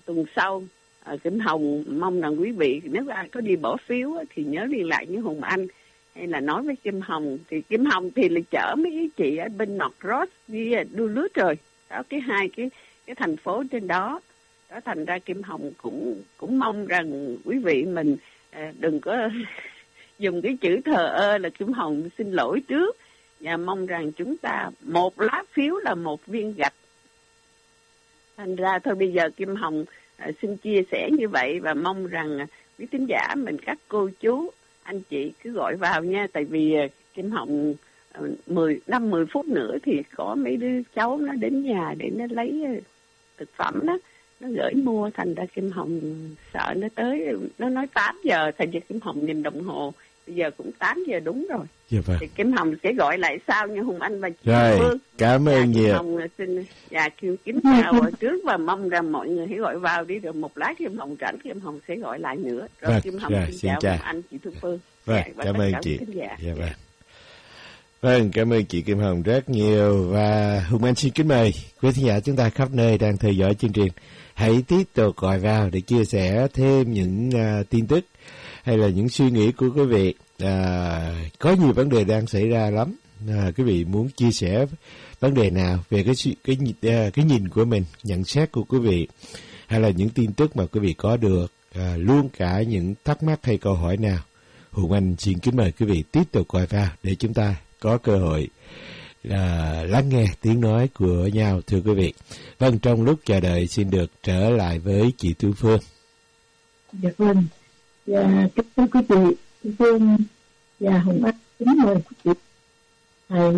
tuần sau Kim Hồng mong rằng quý vị nếu ai có đi bỏ phiếu thì nhớ liên lạc với Hùng Anh hay là nói với Kim Hồng. Thì Kim Hồng thì là chở mấy chị ở bên North Ross đi Duluth rồi đó, hai cái thành phố trên đó. Đó thành ra Kim Hồng cũng mong rằng quý vị mình đừng có dùng cái chữ thờ ơ, là Kim Hồng xin lỗi trước và mong rằng chúng ta một lá phiếu là một viên gạch. Thành ra thôi bây giờ Kim Hồng xin chia sẻ như vậy và mong rằng quý thính giả mình, các cô chú anh chị cứ gọi vào nha, tại vì Kim Hồng 10 phút nữa thì có mấy đứa cháu nó đến nhà để nó lấy thực phẩm đó, nó gửi mua. Thành ra Kim Hồng sợ nó tới, nó nói 8 giờ, thành ra Kim Hồng nhìn đồng hồ, bây giờ cũng 8 giờ đúng rồi. Dạ vâng. Thì Kim Hồng sẽ gọi lại sau nha Hùng Anh và chị Phương. Cảm ơn nhiều. Kim Hồng xin kính chào trước và mong rằng mọi người hãy gọi vào đi, rồi một lát Kim Hồng rảnh Kim Hồng sẽ gọi lại nữa. Rồi vâng, Kim Hồng xin chào Hùng Anh, chị Phương. Vâng, cảm ơn chị. Dạ vâng. Vâng, cảm ơn chị Kim Hồng rất nhiều. Và Hùng Anh xin kính mời quý thính giả chúng ta khắp nơi đang theo dõi chương trình hãy tiếp tục gọi vào để chia sẻ thêm những tin tức hay là những suy nghĩ của quý vị. Có nhiều vấn đề đang xảy ra lắm. Quý vị muốn chia sẻ vấn đề nào về cái nhìn của mình, nhận xét của quý vị, hay là những tin tức mà quý vị có được, luôn cả những thắc mắc hay câu hỏi nào, Hùng Anh xin kính mời quý vị tiếp tục gọi vào để chúng ta có cơ hội lắng nghe tiếng nói của nhau, thưa quý vị. Vâng, trong lúc chờ đợi xin được trở lại với chị Thu Phương. Dạ vâng. Kính thưa quý vị, Thu Phương và Hùng Anh kính mời quý vị hãy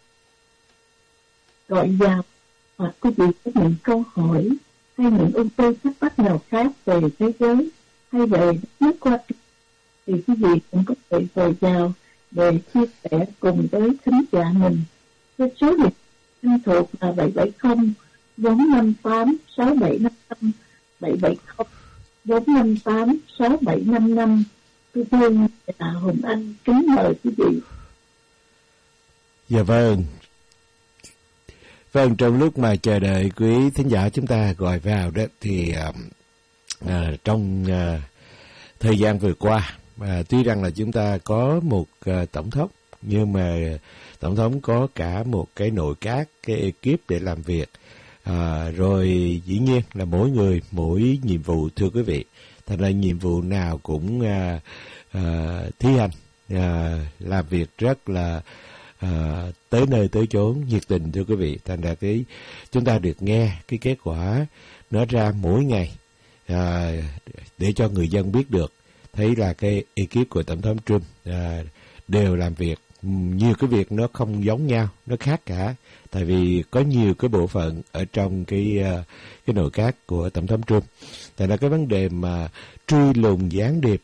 gọi vào, hoặc quý vị có những câu hỏi hay những ưu tư thắc mắc nào khác về thế giới hay về đất nước Hoa Kỳ thì quý vị cũng có thể gọi vào để chia sẻ cùng với thính giả mình. Với số điện thoại thuộc là 770 458 6755 770 458 6755. Tôi thương là Hùng Anh kính mời quý vị. Dạ vâng. Vâng, trong lúc mà chờ đợi quý thính giả chúng ta gọi vào đó thì trong thời gian vừa qua, tuy rằng là chúng ta có một tổng thống, nhưng mà tổng thống có cả một cái nội các, cái ekip để làm việc. Rồi dĩ nhiên là mỗi người mỗi nhiệm vụ, thưa quý vị. Thành ra nhiệm vụ nào cũng thi hành, làm việc rất là tới nơi tới chốn, nhiệt tình, thưa quý vị. Thành ra chúng ta được nghe cái kết quả nó ra mỗi ngày, để cho người dân biết được, thấy là cái ekip của tổng thống Trump đều làm việc. Nhiều cái việc nó không giống nhau, nó khác cả. Tại vì có nhiều cái bộ phận ở trong cái nội các của tổng thống Trump. Tại là cái vấn đề mà truy lùng gián điệp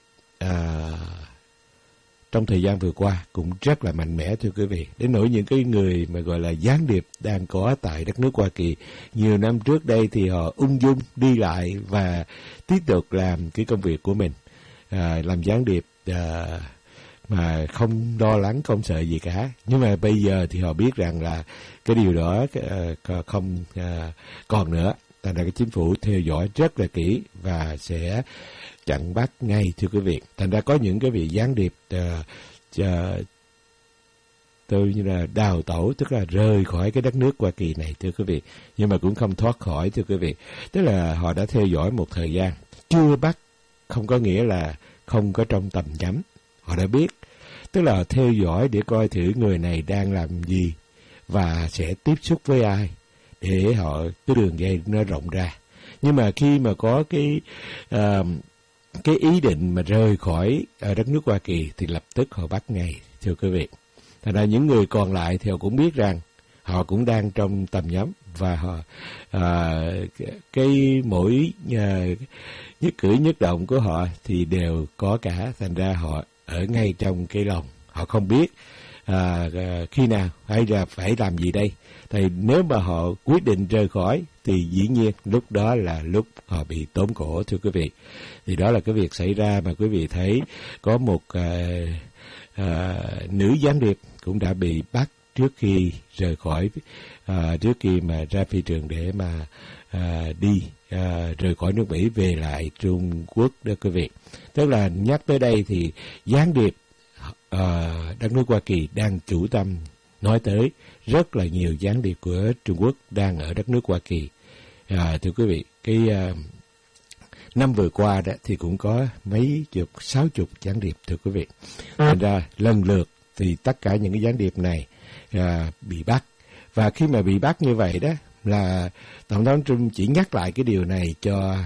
trong thời gian vừa qua cũng rất là mạnh mẽ, thưa quý vị. Đến nỗi những cái người mà gọi là gián điệp đang có tại đất nước Hoa Kỳ, nhiều năm trước đây thì họ ung dung đi lại và tiếp tục làm cái công việc của mình, làm gián điệp mà không lo lắng, không sợ gì cả. Nhưng mà bây giờ thì họ biết rằng là cái điều đó không còn nữa. Thành ra cái chính phủ theo dõi rất là kỹ và sẽ chặn bắt ngay, thưa quý vị. Thành ra có những cái vị gián điệp tôi như là đào tẩu, tức là rời khỏi cái đất nước Hoa Kỳ này, thưa quý vị. Nhưng mà cũng không thoát khỏi, thưa quý vị. Tức là họ đã theo dõi một thời gian. Chưa bắt không có nghĩa là không có trong tầm nhắm. Họ đã biết. Tức là theo dõi để coi thử người này đang làm gì và sẽ tiếp xúc với ai, để họ cái đường dây nó rộng ra. Nhưng mà khi mà có cái ý định mà rời khỏi đất nước Hoa Kỳ thì lập tức họ bắt ngay, thưa quý vị. Thành ra những người còn lại thì họ cũng biết rằng họ cũng đang trong tầm nhắm, và họ cái mỗi nhất cử nhất động của họ thì đều có cả. Thành ra họ ở ngay trong cái lòng, họ không biết khi nào hay là phải làm gì đây. Thì nếu mà họ quyết định rời khỏi thì dĩ nhiên lúc đó là lúc họ bị tóm cổ, thưa quý vị. Thì đó là cái việc xảy ra mà quý vị thấy có một nữ gián điệp cũng đã bị bắt trước khi rời khỏi, trước khi mà ra phi trường để mà đi rời khỏi nước Mỹ về lại Trung Quốc đó quý vị. Tức là nhắc tới đây thì gián điệp đất nước Hoa Kỳ đang chủ tâm nói tới rất là nhiều gián điệp của Trung Quốc đang ở đất nước Hoa Kỳ. Thưa quý vị, cái năm vừa qua đó thì cũng có mấy chục, 60 gián điệp thưa quý vị. Thành ra lần lượt thì tất cả những cái gián điệp này bị bắt. Và khi mà bị bắt như vậy đó là Tổng thống Trump chỉ nhắc lại cái điều này cho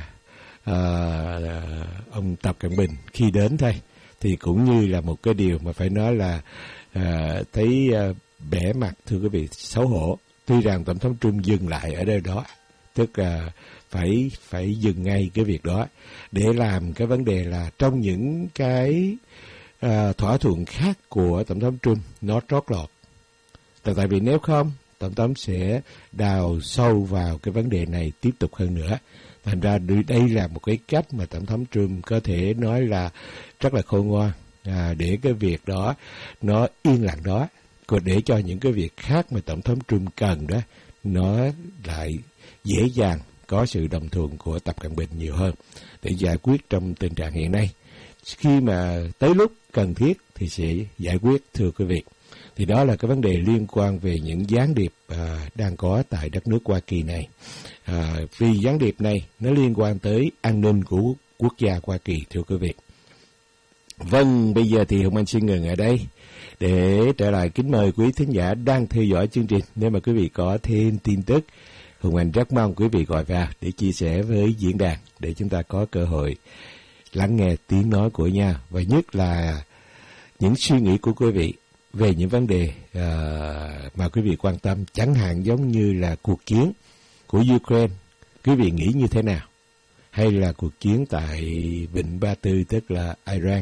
ông Tập Cận Bình khi đến thôi. Thì cũng như là một cái điều mà phải nói là thấy bẽ mặt thưa quý vị, xấu hổ. Tuy rằng Tổng thống Trump dừng lại ở đây đó, tức là phải dừng ngay cái việc đó để làm cái vấn đề là trong những cái thỏa thuận khác của Tổng thống Trump nó trót lọt. Tại vì nếu không, Tổng thống sẽ đào sâu vào cái vấn đề này tiếp tục hơn nữa. Thành ra đây là một cái cách mà Tổng thống Trump có thể nói là rất là khôn ngoan, để cái việc đó nó yên lặng đó, còn để cho những cái việc khác mà Tổng thống Trump cần đó nó lại dễ dàng có sự đồng thuận của Tập Cận Bình nhiều hơn để giải quyết trong tình trạng hiện nay. Khi mà tới lúc cần thiết thì sẽ giải quyết thưa quý vị. Thì đó là cái vấn đề liên quan về những gián điệp đang có tại đất nước Hoa Kỳ này. Vì gián điệp này nó liên quan tới an ninh của quốc gia Hoa Kỳ thưa quý vị. Vâng, bây giờ thì Hùng Anh xin ngừng ở đây để trở lại kính mời quý thính giả đang theo dõi chương trình. Nếu mà quý vị có thêm tin tức, Hùng Anh rất mong quý vị gọi vào để chia sẻ với diễn đàn để chúng ta có cơ hội lắng nghe tiếng nói của nhau, và nhất là những suy nghĩ của quý vị về những vấn đề mà quý vị quan tâm, chẳng hạn giống như là cuộc chiến của Ukraine, quý vị nghĩ như thế nào? Hay là cuộc chiến tại Vịnh Ba Tư, tức là Iran.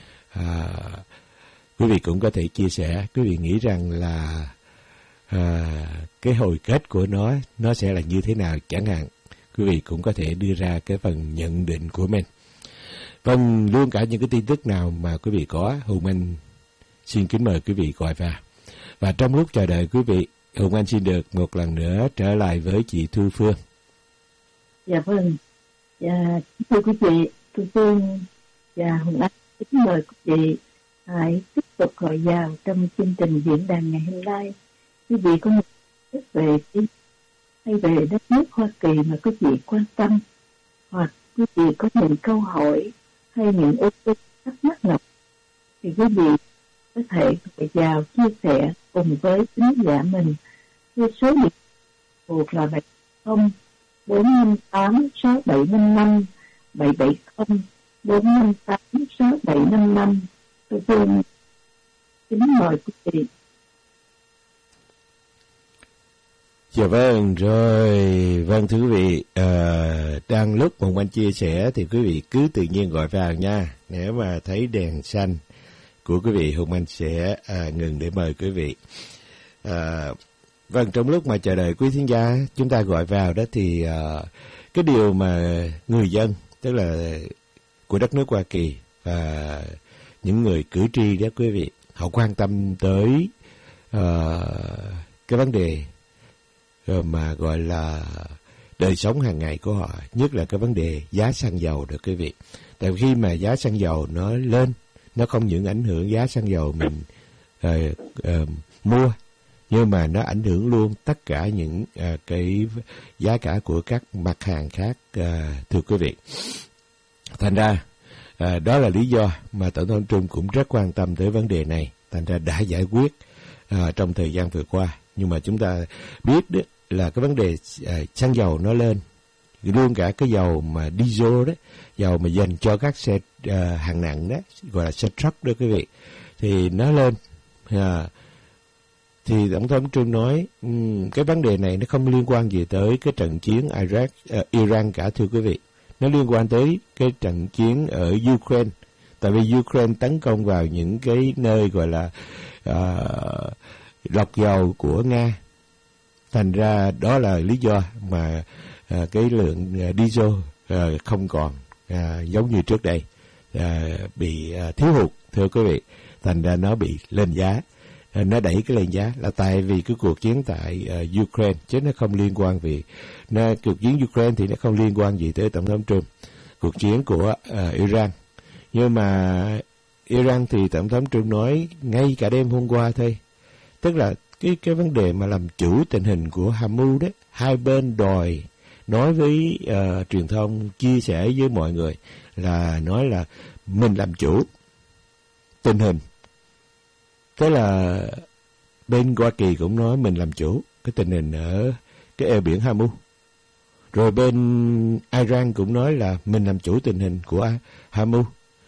Quý vị cũng có thể chia sẻ, quý vị nghĩ rằng là cái hồi kết của nó sẽ là như thế nào chẳng hạn. Quý vị cũng có thể đưa ra cái phần nhận định của mình. Vâng, luôn cả những cái tin tức nào mà quý vị có, Hùng Anh xin kính mời quý vị gọi vào. Và trong lúc chờ đợi quý vị, Hùng Anh xin được một lần nữa trở lại với chị Thu Phương. Dạ vâng. Dạ, thưa quý vị, Thu Phương và Hùng Anh kính mời quý vị hãy tiếp tục gọi vào trong chương trình diễn đàn ngày hôm nay. Quý vị có một chút về hay về đất nước Hoa Kỳ mà quý vị quan tâm, hoặc quý vị có những câu hỏi hay những thắc mắc nào thì quý vị có thể gọi vào chia sẻ cùng với khán giả mình. Theo số điện thuộc là 70 458 6755 770 458 6755. Tôi xin kính mời quý vị. Dạ vâng, rồi, vâng thưa quý vị, đang lúc Hùng Anh chia sẻ thì quý vị cứ tự nhiên gọi vào nha. Nếu mà thấy đèn xanh của quý vị, Hùng Anh sẽ ngừng để mời quý vị. Vâng, trong lúc mà chờ đợi quý thính giả chúng ta gọi vào đó thì cái điều mà người dân, tức là của đất nước Hoa Kỳ và những người cử tri đó quý vị, họ quan tâm tới cái vấn đề mà gọi là đời sống hàng ngày của họ, nhất là cái vấn đề giá xăng dầu đó quý vị. Tại khi mà giá xăng dầu nó lên, nó không những ảnh hưởng giá xăng dầu mình mua, nhưng mà nó ảnh hưởng luôn tất cả những cái giá cả của các mặt hàng khác, thưa quý vị. Thành ra đó là lý do mà Tổng thống Trump cũng rất quan tâm tới vấn đề này, thành ra đã giải quyết trong thời gian vừa qua. Nhưng mà chúng ta biết đó là cái vấn đề xăng dầu nó lên, luôn cả cái dầu mà diesel đó, dầu mà dành cho các xe hạng nặng đó, gọi là xe truck đó quý vị, thì nó lên. Thì Tổng thống Trump nói cái vấn đề này nó không liên quan gì tới cái trận chiến Iran cả thưa quý vị. Nó liên quan tới cái trận chiến ở Ukraine. Tại vì Ukraine tấn công vào những cái nơi gọi là lọc dầu của Nga. Thành ra đó là lý do mà cái lượng diesel không còn giống như trước đây, bị thiếu hụt thưa quý vị. Thành ra nó bị lên giá. nó đẩy cái lên giá là tại vì cái cuộc chiến tại Ukraine, chứ nó không liên quan vì cuộc chiến Ukraine thì nó không liên quan gì tới Tổng thống Trump. Cuộc chiến của Iran, nhưng mà Iran thì Tổng thống Trump nói ngay cả đêm hôm qua thôi, tức là cái vấn đề mà làm chủ tình hình của Hamas đấy, hai bên đòi nói với truyền thông, chia sẻ với mọi người là nói là mình làm chủ tình hình. Thế là bên Hoa Kỳ cũng nói mình làm chủ cái tình hình ở cái eo biển Hamas. Rồi bên Iran cũng nói là mình làm chủ tình hình của Hamas.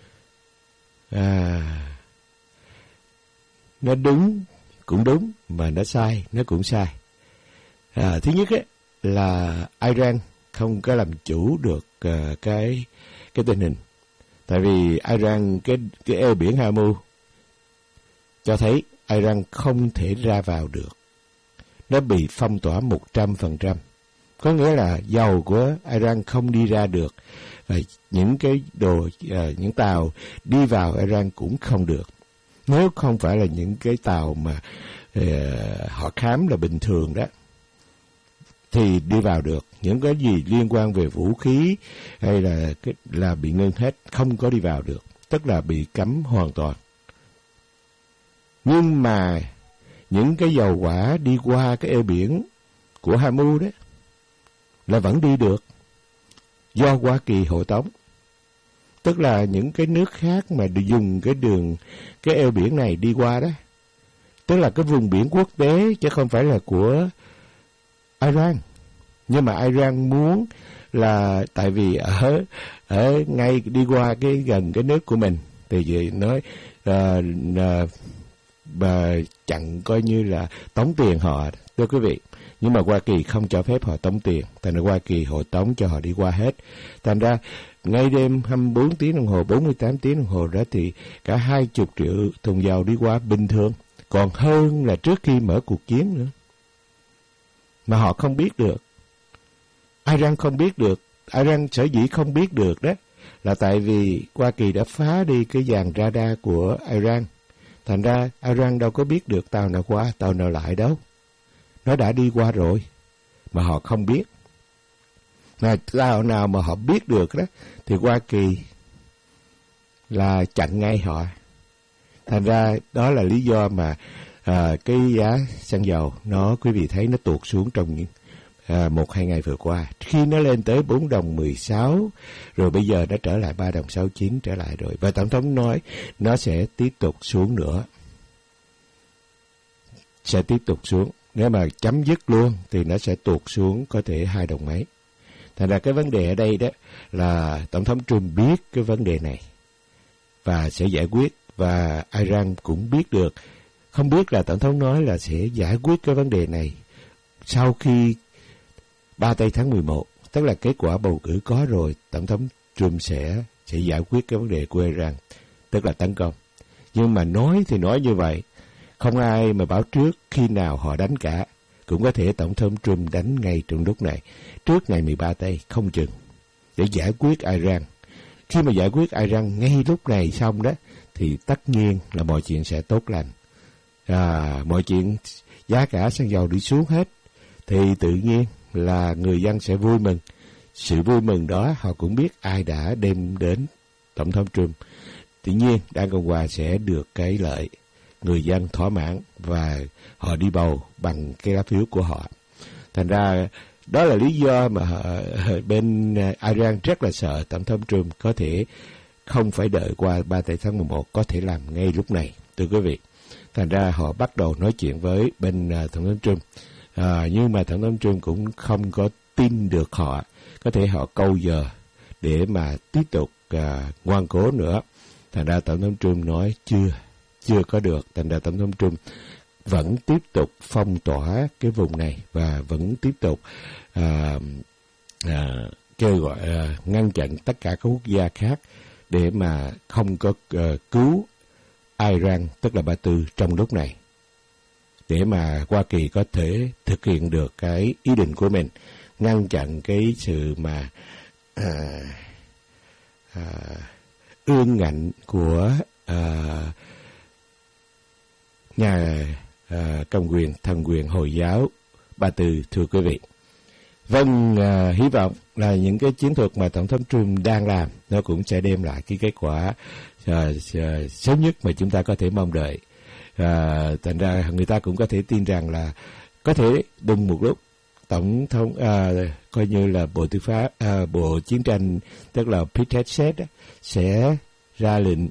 Nó đúng cũng đúng, mà nó sai nó cũng sai. Thứ nhất ấy, là Iran không có làm chủ được cái tình hình. Tại vì Iran, cái eo biển Hamas cho thấy Iran không thể ra vào được. Nó bị phong tỏa 100%. Có nghĩa là dầu của Iran không đi ra được, và những cái những tàu đi vào Iran cũng không được. Nếu không phải là những cái tàu mà họ khám là bình thường đó, thì đi vào được. Những cái gì liên quan về vũ khí hay là bị ngưng hết, không có đi vào được, tức là bị cấm hoàn toàn. Nhưng mà những cái dầu hỏa đi qua cái eo biển của Hamas đấy là vẫn đi được, do Hoa Kỳ hộ tống. Tức là những cái nước khác mà dùng cái eo biển này đi qua đó, tức là cái vùng biển quốc tế chứ không phải là của Iran. Nhưng mà Iran muốn là tại vì ở ngay đi qua cái gần cái nước của mình thì nói chặn coi như là tống tiền họ, thưa quý vị. Nhưng mà Hoa Kỳ không cho phép họ tống tiền, thành ra Hoa Kỳ hộ tống cho họ đi qua hết. Thành ra ngay đêm 24 tiếng đồng hồ, 48 tiếng đồng hồ đó thì cả 20 triệu thùng dầu đi qua bình thường, còn hơn là trước khi mở cuộc chiến nữa. Mà họ không biết được. Iran không biết được. Iran sở dĩ không biết được đó là tại vì Hoa Kỳ đã phá đi cái dàn radar của Iran. Thành ra Iran đâu có biết được tàu nào qua, tàu nào lại đâu. Nó đã đi qua rồi, mà họ không biết. Mà tàu nào mà họ biết được đó, thì Hoa Kỳ là chặn ngay họ. Thành ra đó là lý do mà cái giá xăng dầu, quý vị thấy nó tuột xuống trong những 1-2 ngày vừa qua. Khi nó lên tới 4 đồng 16, rồi bây giờ nó trở lại 3 đồng 69 trở lại rồi. Và Tổng thống nói nó sẽ tiếp tục xuống nữa. Sẽ tiếp tục xuống. Nếu mà chấm dứt luôn thì nó sẽ tuột xuống có thể 2 đồng mấy. Thành ra cái vấn đề ở đây đó là Tổng thống Trump biết cái vấn đề này và sẽ giải quyết, và Iran cũng biết được. Không biết là Tổng thống nói là sẽ giải quyết cái vấn đề này sau khi 3 tây tháng 11, tức là kết quả bầu cử có rồi, Tổng thống Trump sẽ giải quyết cái vấn đề của Iran, tức là tấn công. Nhưng mà nói thì nói như vậy, không ai mà báo trước khi nào họ đánh cả. Cũng có thể Tổng thống Trump đánh ngay trong lúc này, trước ngày 13 tây, không chừng, để giải quyết Iran. Khi mà giải quyết Iran ngay lúc này xong đó, thì tất nhiên là mọi chuyện sẽ tốt lành. Mọi chuyện, giá cả xăng dầu đi xuống hết, thì tự nhiên là người dân sẽ vui mừng. Sự vui mừng đó họ cũng biết ai đã đem đến Tổng thống Trump. Tự nhiên Đảng Cộng Hòa sẽ được cái lợi, người dân thỏa mãn và họ đi bầu bằng cái lá phiếu của họ. Thành ra đó là lý do mà bên Iran rất là sợ Tổng thống Trump có thể không phải đợi qua 3 tháng 11, có thể làm ngay lúc này, thưa quý vị. Thành ra họ bắt đầu nói chuyện với bên Tổng thống Trump. Nhưng mà Tổng thống Trump cũng không có tin được họ. Có thể họ câu giờ để mà tiếp tục ngoan cố nữa. Thành ra Tổng thống Trump nói chưa có được. Thành ra Tổng thống Trump vẫn tiếp tục phong tỏa cái vùng này và vẫn tiếp tục kêu gọi ngăn chặn tất cả các quốc gia khác để mà không có cứu Iran, tức là Ba Tư trong lúc này, để mà Hoa Kỳ có thể thực hiện được cái ý định của mình, ngăn chặn cái sự mà ương ngạnh của nhà cầm quyền thần quyền Hồi giáo Ba Tư, thưa quý vị. Vâng, hy vọng là những cái chiến thuật mà Tổng thống Trump đang làm nó cũng sẽ đem lại cái kết quả sớm nhất mà chúng ta có thể mong đợi. Thành ra người ta cũng có thể tin rằng là có thể đùng một lúc Tổng thống coi như là Bộ Tư pháp, Bộ Chiến tranh, tức là Pete Hegseth sẽ ra lệnh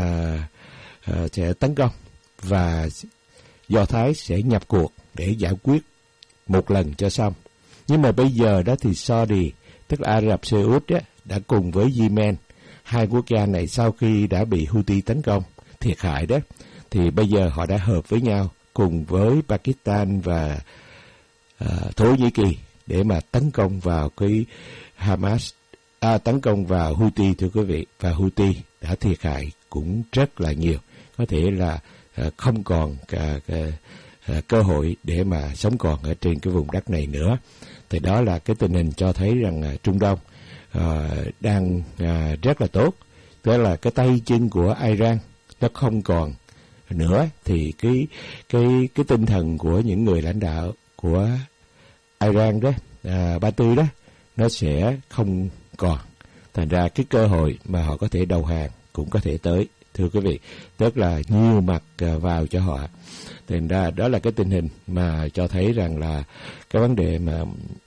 sẽ tấn công và Do Thái sẽ nhập cuộc để giải quyết một lần cho xong. Nhưng mà bây giờ đó thì Saudi, tức là Ả Rập Xê Út đã cùng với Yemen, hai quốc gia này sau khi đã bị Houthi tấn công, thiệt hại đó, thì bây giờ họ đã hợp với nhau cùng với Pakistan và Thổ Nhĩ Kỳ để mà tấn công vào cái Hamas, tấn công vào Houthi, thưa quý vị. Và Houthi đã thiệt hại cũng rất là nhiều, có thể là không còn cơ hội để mà sống còn ở trên cái vùng đất này nữa. Thì đó là cái tình hình cho thấy rằng Trung Đông đang rất là tốt. Tức là cái tay chân của Iran nó không còn nữa, thì cái tinh thần của những người lãnh đạo của Iran đó, Ba Tư đó, nó sẽ không còn. Thành ra cái cơ hội mà họ có thể đầu hàng cũng có thể tới, thưa quý vị. Tức là nhiều mặt vào cho họ. Thành ra đó là cái tình hình mà cho thấy rằng là cái vấn đề mà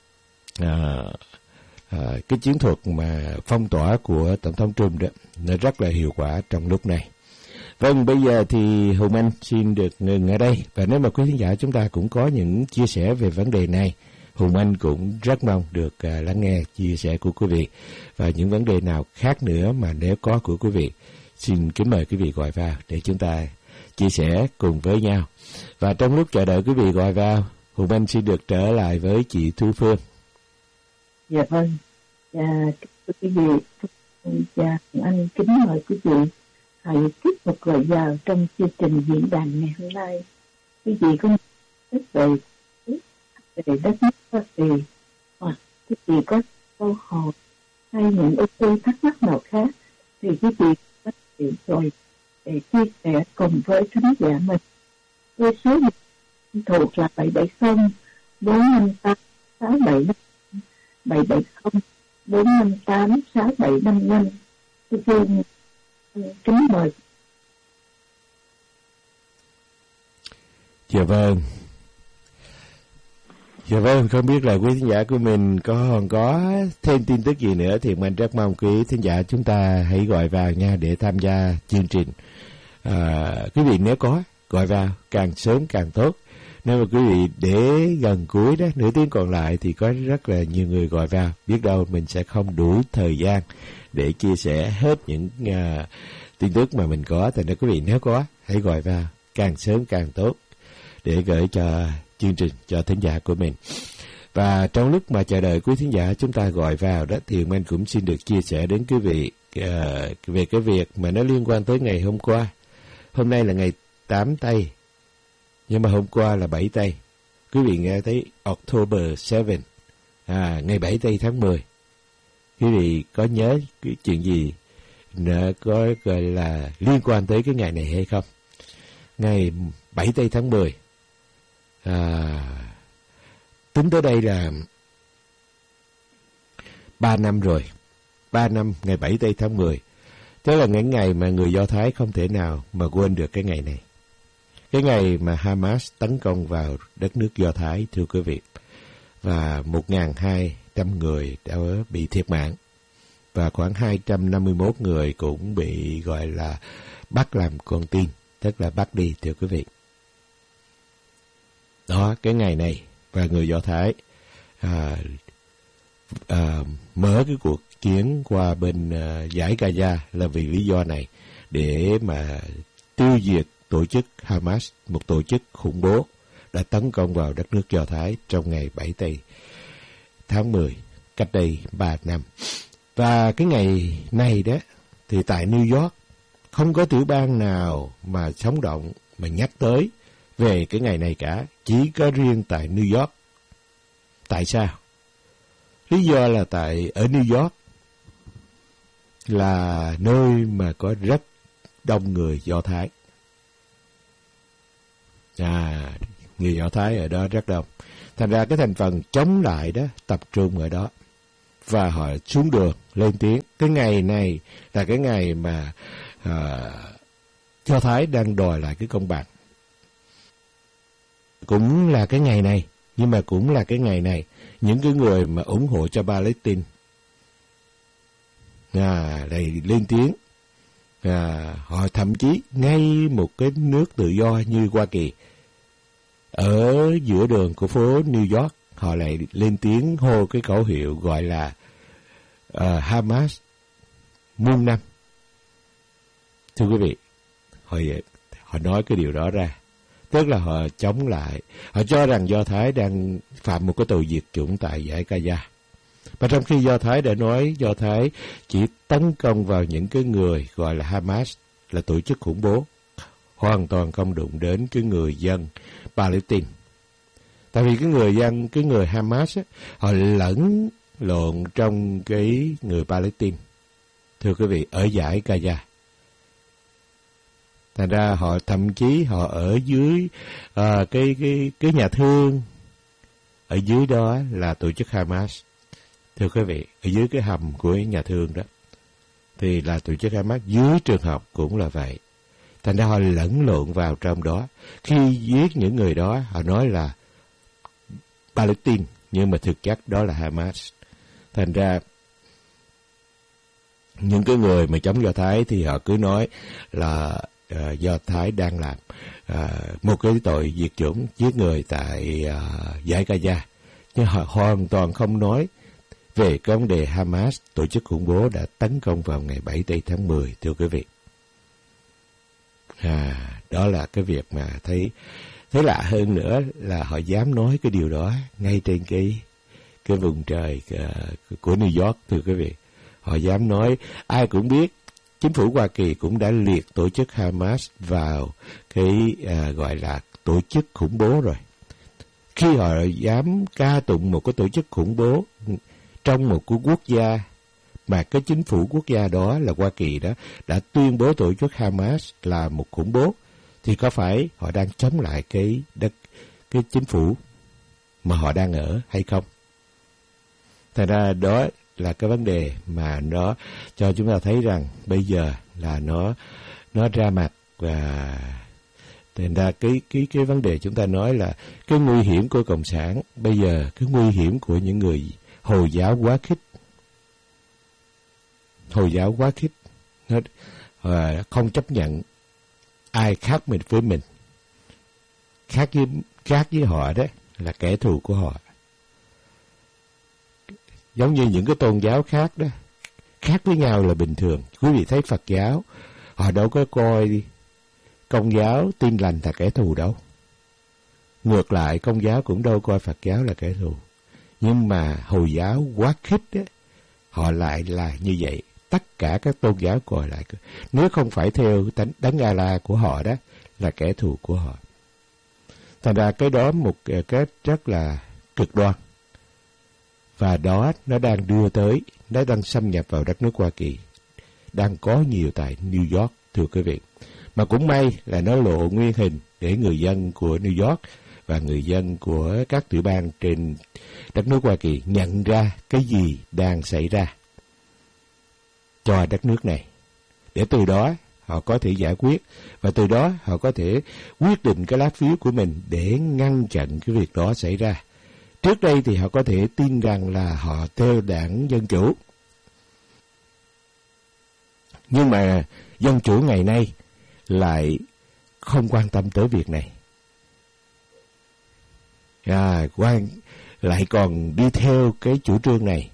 cái chiến thuật mà phong tỏa của Tổng thống Trump đó nó rất là hiệu quả trong lúc này. Vâng, bây giờ thì Hùng Anh xin được ngừng ở đây. Và nếu mà quý khán giả chúng ta cũng có những chia sẻ về vấn đề này, Hùng Anh cũng rất mong được lắng nghe chia sẻ của quý vị. Và những vấn đề nào khác nữa mà nếu có của quý vị, xin kính mời quý vị gọi vào để chúng ta chia sẻ cùng với nhau. Và trong lúc chờ đợi quý vị gọi vào, Hùng Anh xin được trở lại với chị Thu Phương. Dạ vâng. Quý vị và anh kính mời quý vị hãy tiếp tục gọi vào trong chương trình diễn đàn ngày hôm nay. Quý vị có biết về đất nước Hoa Kỳ, hoặc quý vị có câu hỏi hay những ưu tư thắc mắc nào khác thì quý vị có thể rồi để chia sẻ cùng với khán giả mình. Với số điện thuộc là 770 458 675 770 458 6755. Tôi kính mời. Dạ vâng. Dạ vâng, không biết là quý thính giả của mình còn có thêm tin tức gì nữa thì mình rất mong quý thính giả chúng ta hãy gọi vào nha để tham gia chương trình. Quý vị nếu có gọi vào càng sớm càng tốt. Nếu mà quý vị để gần cuối đó, nửa tiếng còn lại thì có rất là nhiều người gọi vào. Biết đâu mình sẽ không đủ thời gian để chia sẻ hết những tin tức mà mình có. Thành ra quý vị nếu có, hãy gọi vào càng sớm càng tốt để gửi cho chương trình, cho thính giả của mình. Và trong lúc mà chờ đợi quý thính giả chúng ta gọi vào đó, thì mình cũng xin được chia sẻ đến quý vị về cái việc mà nó liên quan tới ngày hôm qua. Hôm nay là ngày 8 Tây, nhưng mà hôm qua là 7 Tây. Quý vị nghe thấy October 7, ngày 7 Tây tháng 10. Quý vị có nhớ cái chuyện gì nó có gọi là liên quan tới cái ngày này hay không? Ngày 7 Tây tháng 10. Tính tới đây là 3 năm rồi. 3 năm ngày 7 Tây tháng 10. Tức là những ngày mà người Do Thái không thể nào mà quên được cái ngày này. Cái ngày mà Hamas tấn công vào đất nước Do Thái, thưa quý vị. Và 1.200 người đã bị thiệt mạng. Và khoảng 251 người cũng bị gọi là bắt làm con tin. Tức là bắt đi, thưa quý vị. Đó, cái ngày này. Và người Do Thái mở cái cuộc chiến qua bên dải Gaza là vì lý do này, để mà tiêu diệt tổ chức Hamas, một tổ chức khủng bố đã tấn công vào đất nước Do Thái trong ngày 7 Tây tháng 10, cách đây 3 năm. Và cái ngày này đó, thì tại New York, không có tiểu bang nào mà sống động mà nhắc tới về cái ngày này cả, chỉ có riêng tại New York. Tại sao? Lý do là ở New York là nơi mà có rất đông người Do Thái. Người Do Thái ở đó rất đông. Thành ra cái thành phần chống lại đó tập trung ở đó. Và họ xuống đường lên tiếng. Cái ngày này là cái ngày mà Do Thái đang đòi lại cái công bằng. Cũng là cái ngày này, nhưng mà cũng là cái ngày này, những cái người mà ủng hộ cho Palestine này lên tiếng. Họ thậm chí ngay một cái nước tự do như Hoa Kỳ, ở giữa đường của phố New York, họ lại lên tiếng hô cái khẩu hiệu gọi là Hamas muôn năm. Thưa quý vị, họ nói cái điều đó ra, tức là họ chống lại, họ cho rằng Do Thái đang phạm một cái tội diệt chủng tại dải Gaza. Và trong khi Do Thái đã nói Do Thái chỉ tấn công vào những cái người gọi là Hamas, là tổ chức khủng bố, hoàn toàn không đụng đến cái người dân Palestine. Tại vì cái người Hamas á, họ lẫn lộn trong cái người Palestine. Thưa quý vị, ở dải Gaza. Thành ra họ thậm chí họ ở dưới cái nhà thương, ở dưới đó là tổ chức Hamas. Thưa quý vị, ở dưới cái hầm của nhà thương đó thì là tổ chức Hamas, dưới trường học cũng là vậy. Thành ra họ lẫn lộn vào trong đó. Khi giết những người đó, họ nói là Palestine, nhưng mà thực chất đó là Hamas. Thành ra những cái người mà chống Do Thái thì họ cứ nói là Do Thái đang làm một cái tội diệt chủng, giết người tại dải Gaza, nhưng họ hoàn toàn không nói về cái vấn đề Hamas, tổ chức khủng bố đã tấn công vào ngày 7 tháng 10, thưa quý vị. Đó là cái việc mà thấy lạ hơn nữa là họ dám nói cái điều đó ngay trên cái vùng trời của New York, thưa quý vị. Họ dám nói, ai cũng biết, chính phủ Hoa Kỳ cũng đã liệt tổ chức Hamas vào cái gọi là tổ chức khủng bố rồi. Khi họ dám ca tụng một cái tổ chức khủng bố trong một cái quốc gia mà cái chính phủ quốc gia đó là Hoa Kỳ đó đã tuyên bố tổ chức Hamas là một khủng bố, thì có phải họ đang chống lại cái chính phủ mà họ đang ở hay không? Thành ra đó là cái vấn đề mà nó cho chúng ta thấy rằng bây giờ là nó ra mặt. Và thành ra cái vấn đề chúng ta nói là cái nguy hiểm của Cộng sản bây giờ, cái nguy hiểm của những người Hồi giáo quá khích. Hồi giáo quá khích, nó không chấp nhận ai khác với mình. Khác với họ đó là kẻ thù của họ. Giống như những cái tôn giáo khác đó, khác với nhau là bình thường. Quý vị thấy Phật giáo, họ đâu có coi Công giáo Tin Lành là kẻ thù đâu. Ngược lại, Công giáo cũng đâu coi Phật giáo là kẻ thù. Nhưng mà Hồi giáo quá khích đó, họ lại là như vậy. Tất cả các tôn giáo coi lại, nếu không phải theo Đấng Allah của họ đó, là kẻ thù của họ. Thành ra cái đó một cái rất là cực đoan. Và đó nó đang đưa tới, nó đang xâm nhập vào đất nước Hoa Kỳ, đang có nhiều tại New York, thưa quý vị. Mà cũng may là nó lộ nguyên hình để người dân của New York và người dân của các tiểu bang trên đất nước Hoa Kỳ nhận ra cái gì đang xảy ra cho đất nước này, để từ đó họ có thể giải quyết, và từ đó họ có thể quyết định cái lá phiếu của mình để ngăn chặn cái việc đó xảy ra. Trước đây thì họ có thể tin rằng là họ theo đảng Dân Chủ. Nhưng mà Dân Chủ ngày nay lại không quan tâm tới việc này. Lại còn đi theo cái chủ trương này,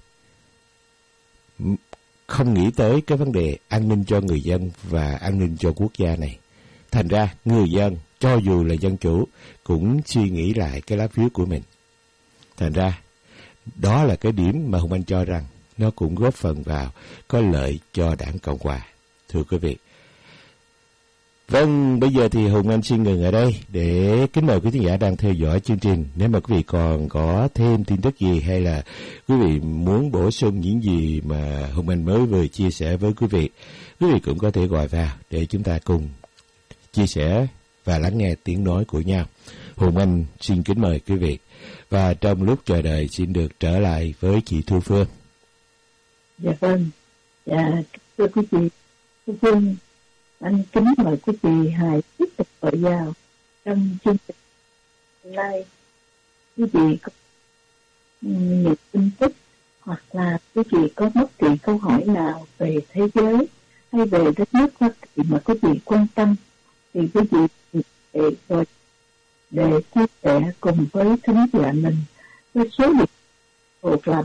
không nghĩ tới cái vấn đề an ninh cho người dân và an ninh cho quốc gia này. Thành ra người dân, cho dù là Dân Chủ, cũng suy nghĩ lại cái lá phiếu của mình. Thành ra đó là cái điểm mà Hùng Anh cho rằng nó cũng góp phần vào có lợi cho đảng Cộng Hòa, thưa quý vị. Vâng, bây giờ thì Hùng Anh xin ngừng ở đây để kính mời quý khán giả đang theo dõi chương trình. Nếu mà quý vị còn có thêm tin tức gì hay là quý vị muốn bổ sung những gì mà Hùng Anh mới vừa chia sẻ với quý vị cũng có thể gọi vào để chúng ta cùng chia sẻ và lắng nghe tiếng nói của nhau. Hùng Anh xin kính mời quý vị. Và trong lúc chờ đợi xin được trở lại với chị Thu Phương. Dạ vâng. Dạ, thưa quý vị, Thu Phương, anh kính mời quý vị hãy tiếp tục gọi vào trong chương trình hôm nay. Quý vị có những tin tức hoặc là quý vị có bất kỳ câu hỏi nào về thế giới hay về đất nước Hoa Kỳ mà quý vị quan tâm thì quý vị để chia sẻ cùng với thính giả mình với số điện thoại là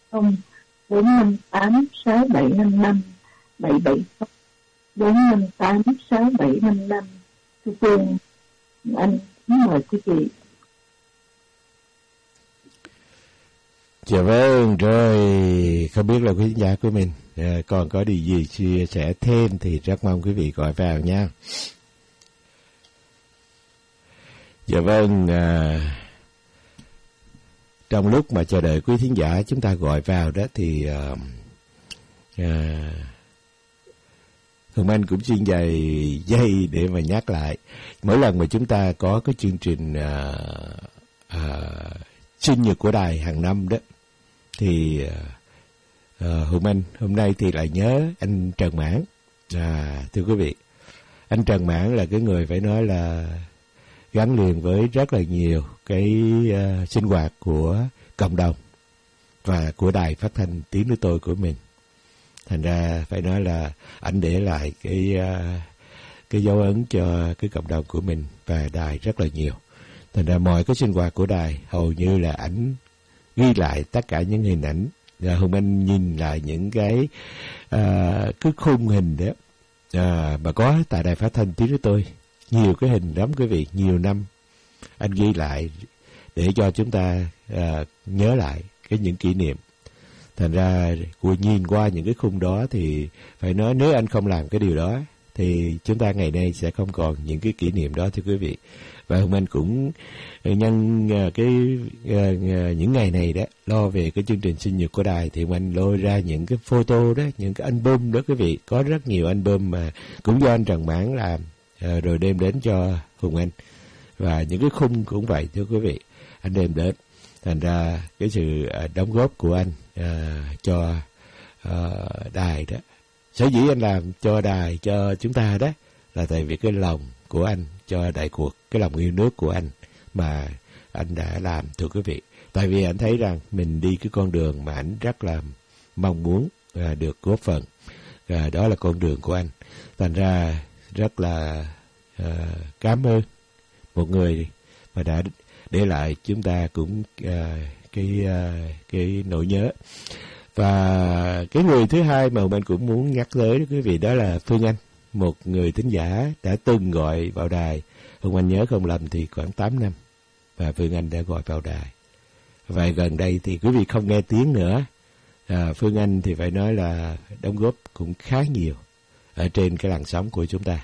458-6755 770 458-6755. Thưa Phương, anh mời quý vị. Dạ vâng, rồi không biết là quý khán giả của mình còn có điều gì chia sẻ thêm thì rất mong quý vị gọi vào nha. Dạ vâng, trong lúc mà chờ đợi quý thính giả chúng ta gọi vào đó thì Hùng Anh cũng xin vài giây để mà nhắc lại. Mỗi lần mà chúng ta có cái chương trình sinh nhật của đài hàng năm đó thì Hùng Anh hôm nay thì lại nhớ anh Trần Mãn. Thưa quý vị, anh Trần Mãn là cái người phải nói là gắn liền với rất là nhiều cái sinh hoạt của cộng đồng và của đài phát thanh Tiếng Nói Tôi của mình. Thành ra phải nói là anh để lại cái dấu ấn cho cái cộng đồng của mình và đài rất là nhiều. Thành ra mọi cái sinh hoạt của đài hầu như là ảnh ghi lại tất cả những hình ảnh. Và Hùng Anh nhìn lại những cái khung hình đó mà có tại đài phát thanh Tiếng Nói Tôi. Nhiều cái hình lắm quý vị, nhiều năm anh ghi lại để cho chúng ta nhớ lại những kỷ niệm. Thành ra nhìn qua những cái khung đó thì phải nói nếu anh không làm cái điều đó thì chúng ta ngày nay sẽ không còn những cái kỷ niệm đó thưa quý vị. Và Hùng Anh cũng nhân những ngày này đó lo về cái chương trình sinh nhật của đài thì Hùng Anh lôi ra những cái photo đó, những cái album đó quý vị. Có rất nhiều album mà cũng do anh Trần Mãn làm rồi đem đến cho Hùng Anh. Và những cái khung cũng vậy thưa quý vị, anh đem đến. Thành ra cái sự đóng góp của anh cho đài đó, sở dĩ anh làm cho đài, cho chúng ta đó là tại vì cái lòng của anh cho đại cuộc, cái lòng yêu nước của anh mà anh đã làm thưa quý vị. Tại vì anh thấy rằng mình đi cái con đường mà anh rất là mong muốn được góp phần, đó là con đường của anh. Thành ra rất là cảm ơn một người mà đã để lại chúng ta cũng cái nỗi nhớ. Và cái người thứ hai mà mình cũng muốn nhắc tới đó quý vị, đó là Phương Anh, một người thính giả đã từng gọi vào đài. Hùng Anh nhớ không lầm thì khoảng 8 năm và Phương Anh đã gọi vào đài. Và gần đây thì quý vị không nghe tiếng nữa. Phương Anh thì phải nói là đóng góp cũng khá nhiều ở trên cái làn sóng của chúng ta.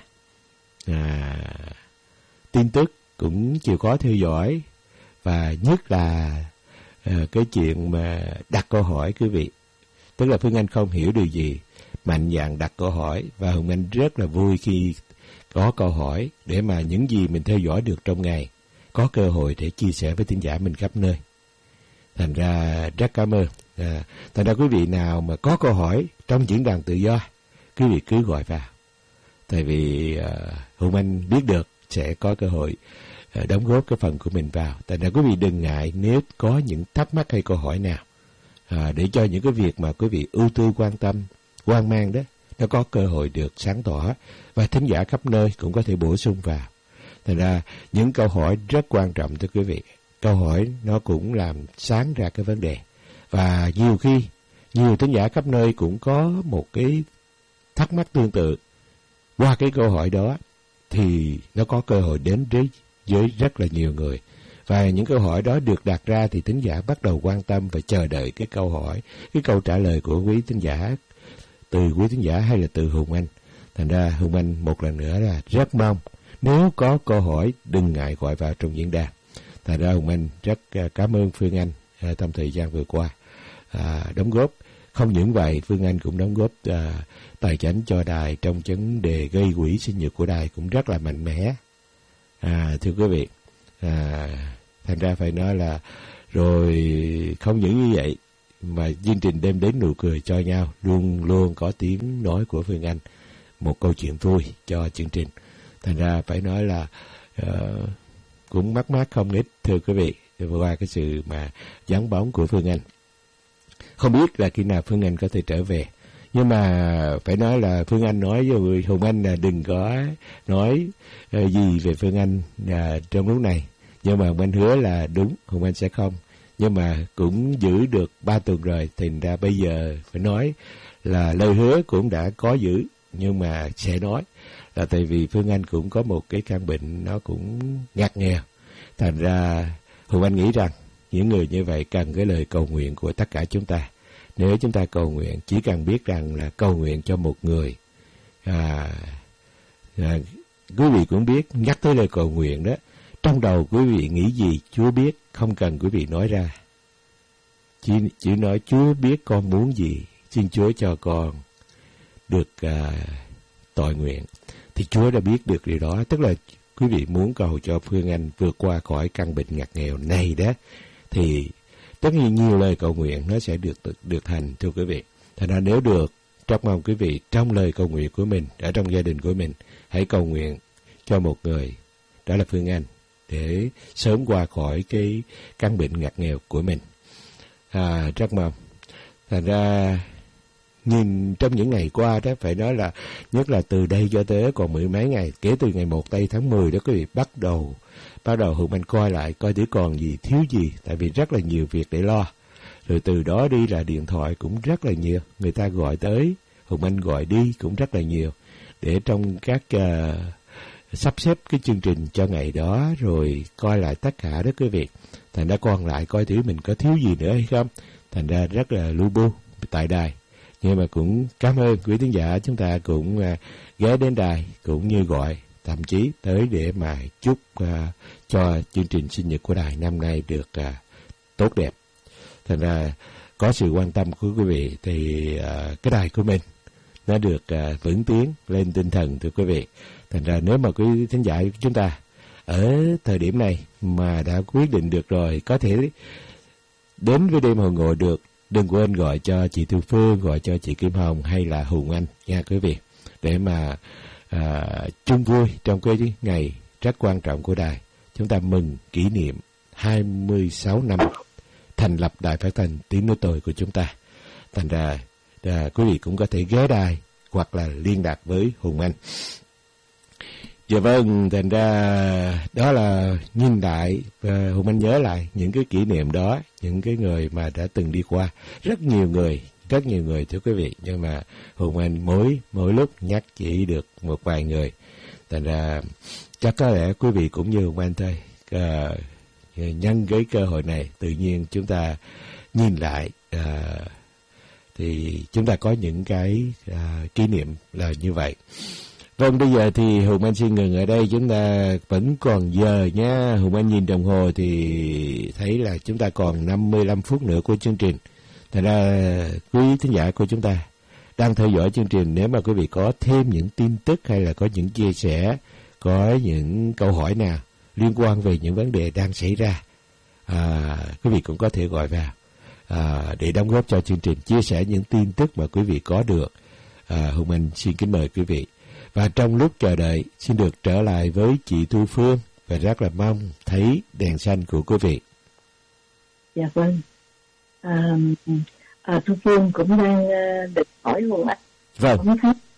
Tin tức cũng chịu khó theo dõi, và nhất là cái chuyện mà đặt câu hỏi quý vị. Tức là Phương Anh không hiểu điều gì, mạnh dạn đặt câu hỏi, và Hùng Anh rất là vui khi có câu hỏi để mà những gì mình theo dõi được trong ngày có cơ hội để chia sẻ với thính giả mình khắp nơi. Thành ra rất cảm ơn. Thành ra quý vị nào mà có câu hỏi trong diễn đàn tự do, quý vị cứ gọi vào. Tại vì Hùng Anh biết được sẽ có cơ hội đóng góp cái phần của mình vào. Thành ra quý vị đừng ngại nếu có những thắc mắc hay câu hỏi nào, để cho những cái việc mà quý vị ưu tư quan tâm, hoang mang đó, nó có cơ hội được sáng tỏ, và thính giả khắp nơi cũng có thể bổ sung vào. Thành ra những câu hỏi rất quan trọng thưa quý vị. Câu hỏi nó cũng làm sáng ra cái vấn đề. Và nhiều khi, nhiều thính giả khắp nơi cũng có một cái thắc mắc tương tự. Qua cái câu hỏi đó thì nó có cơ hội đến với rất là nhiều người. Và những câu hỏi đó được đặt ra thì thính giả bắt đầu quan tâm và chờ đợi cái câu hỏi, cái câu trả lời của quý thính giả, từ quý thính giả hay là từ Hùng Anh. Thành ra Hùng Anh một lần nữa là rất mong nếu có câu hỏi đừng ngại gọi vào trong diễn đàn. Thành ra Hùng Anh rất cảm ơn Phương Anh trong thời gian vừa qua đóng góp. Không những vậy, Phương Anh cũng đóng góp tài chánh cho đài trong vấn đề gây quỹ sinh nhật của đài cũng rất là mạnh mẽ. Thưa quý vị, thành ra phải nói là rồi không những như vậy mà chương trình đem đến nụ cười cho nhau, luôn luôn có tiếng nói của Phương Anh, một câu chuyện vui cho chương trình. Thành ra phải nói là cũng mắc không ít, thưa quý vị, qua cái sự mà vắng bóng của Phương Anh. Không biết là khi nào Phương Anh có thể trở về, nhưng mà phải nói là Phương Anh nói với Hùng Anh là đừng có nói gì về Phương Anh trong lúc này. Nhưng mà Hùng Anh hứa là đúng, Hùng Anh sẽ không. Nhưng mà cũng giữ được 3 tuần rồi, thành ra bây giờ phải nói là lời hứa cũng đã có giữ, nhưng mà sẽ nói là tại vì Phương Anh cũng có một cái căn bệnh nó cũng ngặt nghèo. Thành ra Hùng Anh nghĩ rằng những người như vậy cần cái lời cầu nguyện của tất cả chúng ta. Nếu chúng ta cầu nguyện, chỉ cần biết rằng là cầu nguyện cho một người, quý vị cũng biết, nhắc tới lời cầu nguyện đó, trong đầu quý vị nghĩ gì Chúa biết, không cần quý vị nói ra. Chỉ nói Chúa biết con muốn gì, xin Chúa cho con được tội nguyện. Thì Chúa đã biết được điều đó, tức là quý vị muốn cầu cho Phương Anh vượt qua khỏi căn bệnh ngặt nghèo này đó, thì tất nhiên nhiều lời cầu nguyện nó sẽ được thành, thưa quý vị. Thành ra nếu được, rất mong quý vị trong lời cầu nguyện của mình, ở trong gia đình của mình, hãy cầu nguyện cho một người, đó là Phương Anh, để sớm qua khỏi cái căn bệnh ngặt nghèo của mình. Rất mong. Thành ra nhìn trong những ngày qua đó, phải nói là nhất là từ đây cho tới còn 10 mấy ngày, kể từ ngày 1 tây tháng 10 đó quý vị, bắt đầu Hùng Anh coi lại coi thử còn gì, thiếu gì, tại vì rất là nhiều việc để lo. Rồi từ đó đi là điện thoại cũng rất là nhiều, người ta gọi tới, Hùng Anh gọi đi cũng rất là nhiều, để trong các sắp xếp cái chương trình cho ngày đó, rồi coi lại tất cả đó quý vị. Thành ra còn lại coi thử mình có thiếu gì nữa hay không. Thành ra rất là lu bu tại đài. Nhưng mà cũng cảm ơn quý thính giả, chúng ta cũng ghé đến đài, cũng như gọi, thậm chí tới để mà chúc cho chương trình sinh nhật của đài năm nay được tốt đẹp. Thành ra có sự quan tâm của quý vị thì cái đài của mình nó được vững tiến lên tinh thần, thưa quý vị. Thành ra nếu mà quý thính giả chúng ta ở thời điểm này mà đã quyết định được rồi, có thể đến với đêm hội ngộ được, đừng quên gọi cho chị Thu Phương, gọi cho chị Kim Hồng hay là Hùng Anh nha quý vị, để mà chung vui trong cái ngày rất quan trọng của đài. Chúng ta mừng kỷ niệm 26 năm thành lập đài phát thanh Tiếng Nói Tôi của chúng ta. Thành ra quý vị cũng có thể ghé đài hoặc là liên lạc với Hùng Anh. Dạ vâng, thành ra đó là nhìn lại và Hùng Anh nhớ lại những cái kỷ niệm đó, những cái người mà đã từng đi qua. Rất nhiều người thưa quý vị, nhưng mà Hùng Anh mỗi lúc nhắc chỉ được một vài người. Thành ra chắc có lẽ quý vị cũng như Hùng Anh thôi. Nhân cái cơ hội này, tự nhiên chúng ta nhìn lại thì chúng ta có những cái kỷ niệm là như vậy. Vâng, bây giờ thì Hùng Anh xin ngừng ở đây, chúng ta vẫn còn giờ nha. Hùng Anh nhìn đồng hồ thì thấy là chúng ta còn 55 phút nữa của chương trình. Thành ra quý thính giả của chúng ta đang theo dõi chương trình, nếu mà quý vị có thêm những tin tức hay là có những chia sẻ, có những câu hỏi nào liên quan về những vấn đề đang xảy ra, quý vị cũng có thể gọi vào để đóng góp cho chương trình, chia sẻ những tin tức mà quý vị có được. Hùng Anh xin kính mời quý vị. Và trong lúc chờ đợi, xin được trở lại với chị Thu Phương, và rất là mong thấy đèn xanh của quý vị. Dạ vâng. Thu Phương cũng đang định hỏi Hùng Anh. Vâng.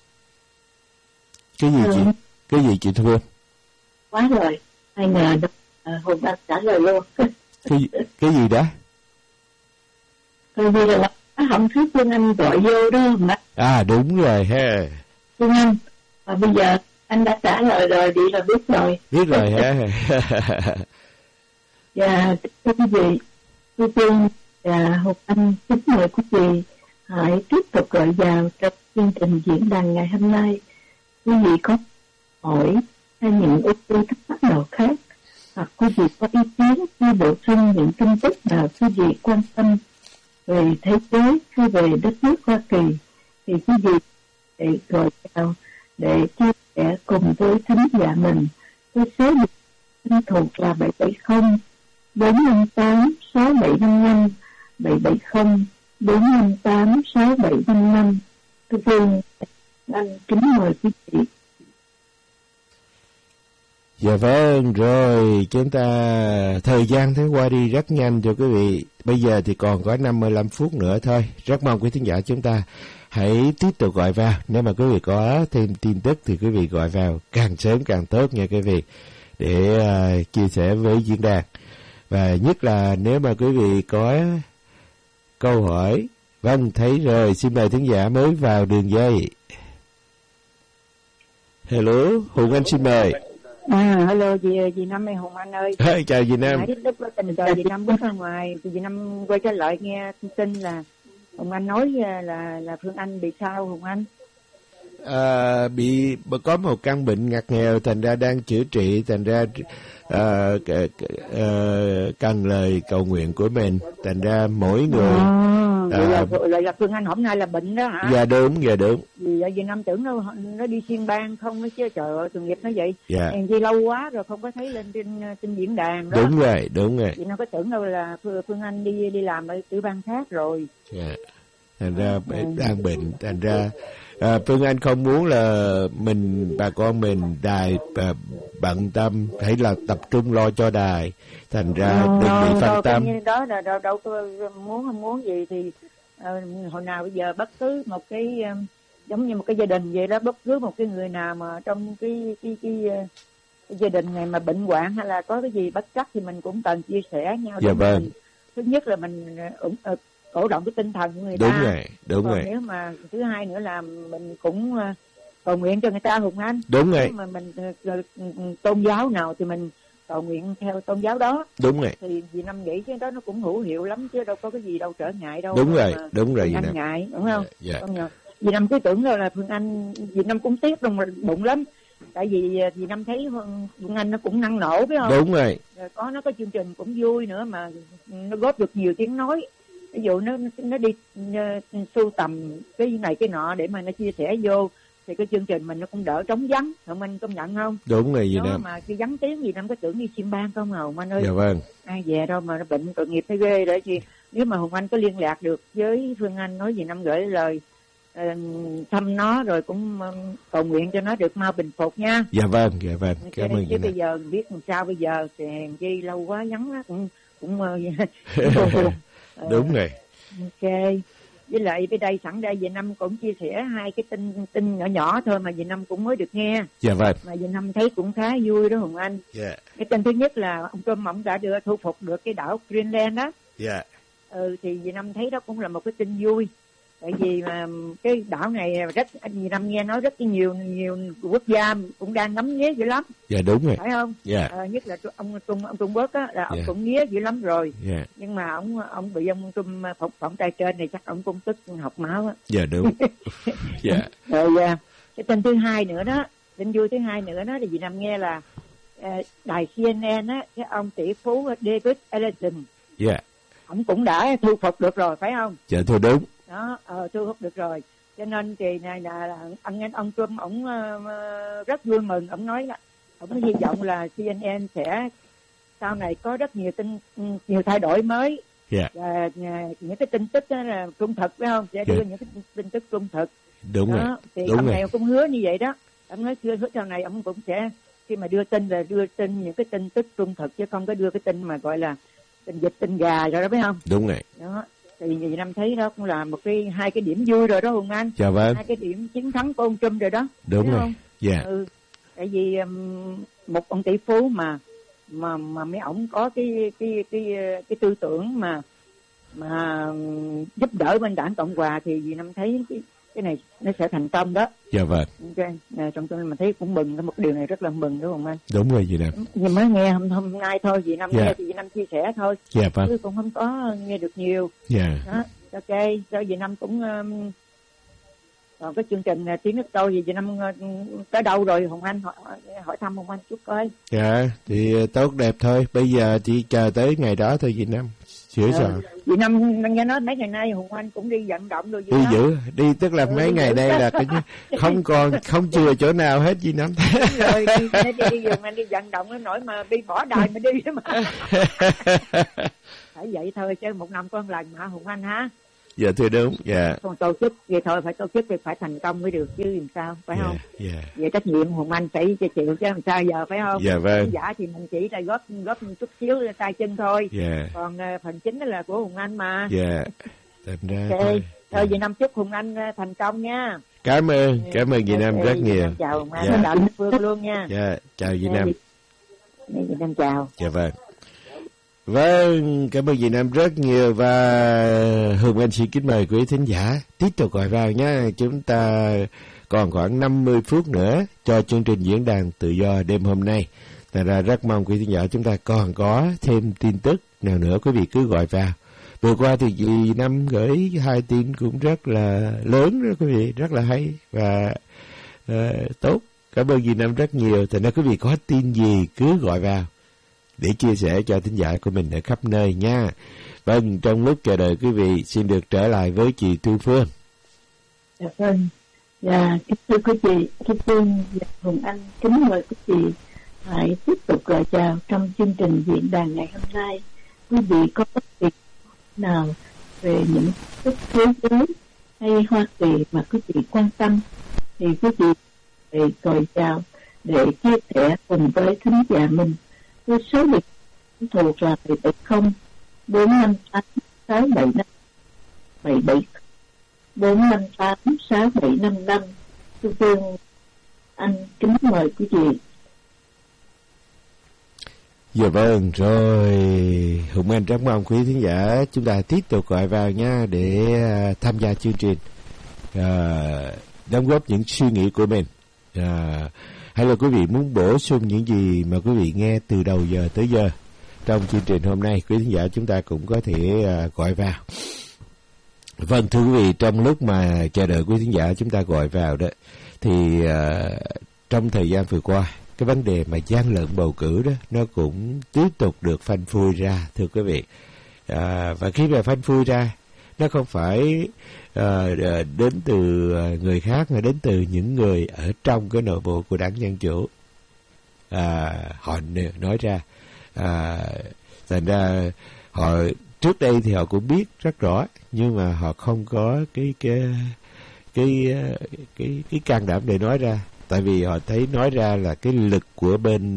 Cái gì chị Thu Phương? Quá rồi, ai ngờ Hùng Anh trả lời luôn. Cái gì đó? Bởi vì là không thấy Phương Anh gọi vô đó Hùng Anh. Đúng rồi ha. Phương Anh, và bây giờ anh đã trả lời rồi, đi là biết rồi. Biết rồi ha. Và thưa quý vị, Thu Phương và Hùng Anh kính mời quý vị hãy tiếp tục gọi vào trong chương trình diễn đàn ngày hôm nay. Quý vị có hỏi hay những ưu tư thắc mắc nào khác, hoặc quý vị có ý kiến hay bổ sung những tin tức nào quý vị quan tâm về thế giới hay về đất nước Hoa Kỳ, thì quý vị để gọi vào để chia sẻ cùng với thính giả mình với số điện Tên thuộc là 770 458 6755, 770 458 6755. Tôi Phương anh kính mời quý vị. Dạ vâng, rồi chúng ta thời gian thấy qua đi rất nhanh cho quý vị. Bây giờ thì còn có 55 phút nữa thôi. Rất mong quý thính giả chúng ta hãy tiếp tục gọi vào. Nếu mà quý vị có thêm tin tức thì quý vị gọi vào càng sớm càng tốt nha quý vị, để chia sẻ với diễn đàn. Và nhất là nếu mà quý vị có câu hỏi. Vâng, thấy rồi, xin mời thính giả mới vào đường dây. Hello, Hùng Anh xin mời. Hello chị Năm ơi, Hùng Anh ơi. Chào chị Năm. Nãy lúc đó tình cờ chị Năm bước ra ngoài, chị Năm quay trở lại nghe tin là Hùng Anh nói là Phương Anh bị sao Hùng Anh? Bị có một căn bệnh ngặt nghèo, thành ra đang chữa trị, thành ra cần lời cầu nguyện của mình, thành ra mỗi người. Vậy là Phương Anh hôm nay là bệnh đó hả? Dạ đúng. Vì vậy Năm tưởng nó đi xuyên bang không đó chứ, trời ơi, tội nghiệp nó vậy. Dạ. Vì lâu quá rồi không có thấy lên trên diễn đàn đó. Đúng rồi. Vì nó có tưởng đâu là Phương Anh đi làm ở tiểu bang khác rồi. Dạ. Thành ra đang bệnh, thành ra Phương Anh không muốn là bà con mình đài bận tâm, hãy là tập trung lo cho đài, thành ra đừng bị phân tâm. Đó là đâu không muốn gì thì hồi nào bây giờ bất cứ một cái giống như một cái gia đình vậy đó, bất cứ một cái người nào mà trong cái gia đình này mà bệnh hoạn hay là có cái gì bất trắc thì mình cũng cần chia sẻ nhau. Dạ vâng. Thứ nhất là mình cổ động cái tinh thần của người ta. Đúng rồi. Nếu mà thứ hai nữa là mình cũng cầu nguyện cho người ta Hùng Anh. Đúng rồi. Nếu mà mình tôn giáo nào thì mình cầu nguyện theo tôn giáo đó. Đúng rồi. Thì vì Năm nghĩ cái đó nó cũng hữu hiệu lắm chứ đâu có cái gì đâu trở ngại đâu. Đúng rồi. Anh ngại đúng không? Dạ. Vì Năm cứ tưởng là Phương Anh, vì Năm cũng tiếc trong bụng lắm. Tại vì Năm thấy Phương Anh nó cũng năng nổ phải không? Đúng rồi. Nó có chương trình cũng vui nữa mà nó góp được nhiều tiếng nói. Ví dụ nó đi sưu tầm cái này cái nọ để mà nó chia sẻ vô thì cái chương trình mình nó cũng đỡ trống vắng, Hồng Anh công nhận không? Đúng rồi gì đó. Mà cái vắng tiếng gì Năm có tưởng đi sim ban không Hồng Anh ơi. Dạ vâng. Ai về đâu mà nó bệnh tội nghiệp thấy ghê đấy chứ. Nếu mà Hồng Anh có liên lạc được với Phương Anh nói gì Năm gửi lời thăm nó rồi cũng cầu nguyện cho nó được mau bình phục nha. Dạ vâng. Cảm ơn. Chứ bây giờ biết làm sao bây giờ thì hèn chi lâu quá vắng á cũng đúng rồi. Ok. Với lại bên đây sẵn đây về Năm cũng chia sẻ hai cái tin nhỏ thôi mà về Năm cũng mới được nghe. Dạ vâng. Mà về Năm thấy cũng khá vui đó Hùng Anh. Dạ. Cái tin thứ nhất là ông Trump ông đã thu phục được cái đảo Greenland đó. Dạ. Thì về Năm thấy đó cũng là một cái tin vui. Tại vì mà cái đảo này rất vì Năm nghe nói rất nhiều quốc gia cũng đang ngắm nghía dữ lắm. Dạ đúng rồi. Phải không? Dạ. Nhất là ông Trung Quốc á là ông cũng nghía dữ lắm rồi. Dạ. Nhưng mà ông bị ông Trung phỏng tay trên này chắc ông cũng tức học máu á. Dạ đúng. Dạ. Rồi cái tin thứ hai nữa đó, tin vui thứ hai nữa đó thì vì Năm nghe là đài CNN á, cái ông tỷ phú David Ellison. Dạ. Ông cũng đã thu phục được rồi phải không? Dạ thưa đúng. Đó, thu hút được rồi. Cho nên thì này là ông Trump ông rất vui mừng, ông nói là ông hy vọng là CNN sẽ sau này có rất nhiều thay đổi mới. Yeah. Và những cái tin tức đó là trung thực phải không? Sẽ đưa những cái tin tức trung thực. Đúng đó, rồi. Thì đúng ông rồi. này cũng hứa như vậy đó. Ông nói hứa sau này ông cũng sẽ khi mà đưa tin những cái tin tức trung thực chứ không có đưa cái tin mà gọi là tin vịt tin gà rồi đó phải không? Đúng rồi. Đó. Thì Năm thấy đó cũng là hai cái điểm vui rồi đó Hùng Anh. Dạ vâng. Hai cái điểm chiến thắng của ông Trump rồi đó. Đúng rồi. Dạ. Tại vì một ông tỷ phú mà mấy ổng có cái tư tưởng mà giúp đỡ bên Đảng Cộng Hòa thì vì Năm thấy cái này nó sẽ thành công đó. Dạ vâng. Okay. Trong tôi mình thấy cũng mừng, một điều này rất là mừng đúng không anh? Đúng rồi chị Năm. Nhưng mới nghe hôm nay thôi, vì Năm nghe thì vì Năm chia sẻ thôi. Dạ vâng. Chứ cũng không có nghe được nhiều. Dạ. Đó, ok, cho vì Năm cũng còn cái chương trình tiếng nước tôi vì Năm tới đâu rồi Hồng Anh hỏi thăm Hồng Anh chút coi. Dạ, thì tốt đẹp thôi. Bây giờ chỉ chờ tới ngày đó thôi chị Năm. Chữa sao? Vì năm nghe nói mấy ngày nay Hùng Anh cũng đi vận động rồi. Đi dữ, đi tức là mấy ngày đây là cái không chừa chỗ nào hết gì Năm. Rồi đi Hùng Anh đi vận động nó nổi mà đi bỏ đài mà đi mà. Phải vậy thôi chứ một năm con lần mà Hùng Anh ha. Dạ thưa đúng, dạ. Còn tổ chức vậy thôi, phải tổ chức thì phải thành công mới được chứ làm sao, phải không? Dạ. Vậy trách nhiệm Hùng Anh phải chịu chứ làm sao giờ, phải không? Dạ vâng. Giả thì mình chỉ là góp chút xíu tay chân thôi. Dạ. Còn phần chính đó là của Hùng Anh mà. Dạ. Thành ra thôi vậy Năm chúc Hùng Anh thành công nha. Cảm ơn chị Năm rất nhiều. Chào Hùng Anh, dạ. chào Đức Phương luôn nha. Dạ, chào chị Năm. Chị Năm chào. Dạ vâng. Vâng, cảm ơn chị Nam rất nhiều và Hùng Anh xin kính mời quý thính giả tiếp tục gọi vào nhé. Chúng ta còn khoảng 50 phút nữa cho chương trình diễn đàn tự do đêm hôm nay. Thật ra rất mong quý thính giả chúng ta còn có thêm tin tức nào nữa, quý vị cứ gọi vào. Vừa qua thì chị Năm gửi 2 tin cũng rất là lớn đó quý vị, rất là hay và tốt. Cảm ơn chị Năm rất nhiều. Thật ra quý vị có tin gì cứ gọi vào để chia sẻ cho thính giả của mình ở khắp nơi nha. Vâng, trong lúc chờ đợi quý vị xin được trở lại với chị Thu Phương. Dạ vâng. Dạ, kính thưa quý vị, Thu Phương và Hùng Anh kính mời quý vị hãy tiếp tục gọi chào trong chương trình diễn đàn ngày hôm nay. Quý vị có bất kỳ nào về những tin tức thế giới hay Hoa Kỳ mà quý vị quan tâm thì quý vị hãy gọi chào để chia sẻ cùng với thính giả mình. Với số điện thuộc là 770 458 675 770 458 6755. Tôi Phương Anh kính mời quý vị. Dạ vâng, rồi Hùng Anh rất mong quý thính giả chúng ta tiếp tục gọi vào nha để tham gia chương trình, đóng góp những suy nghĩ của mình. Hay là quý vị muốn bổ sung những gì mà quý vị nghe từ đầu giờ tới giờ trong chương trình hôm nay, quý thính giả chúng ta cũng có thể gọi vào. Vâng, thưa quý vị, trong lúc mà chờ đợi quý thính giả chúng ta gọi vào đó, thì trong thời gian vừa qua, cái vấn đề mà gian lận bầu cử đó, nó cũng tiếp tục được phanh phui ra, thưa quý vị. Và khi mà phanh phui ra, nó không phải đến từ người khác mà đến từ những người ở trong cái nội bộ của Đảng Dân Chủ. Họ nói ra, thành ra họ trước đây thì họ cũng biết rất rõ, nhưng mà họ không có cái can đảm để nói ra, tại vì họ thấy nói ra là cái lực của bên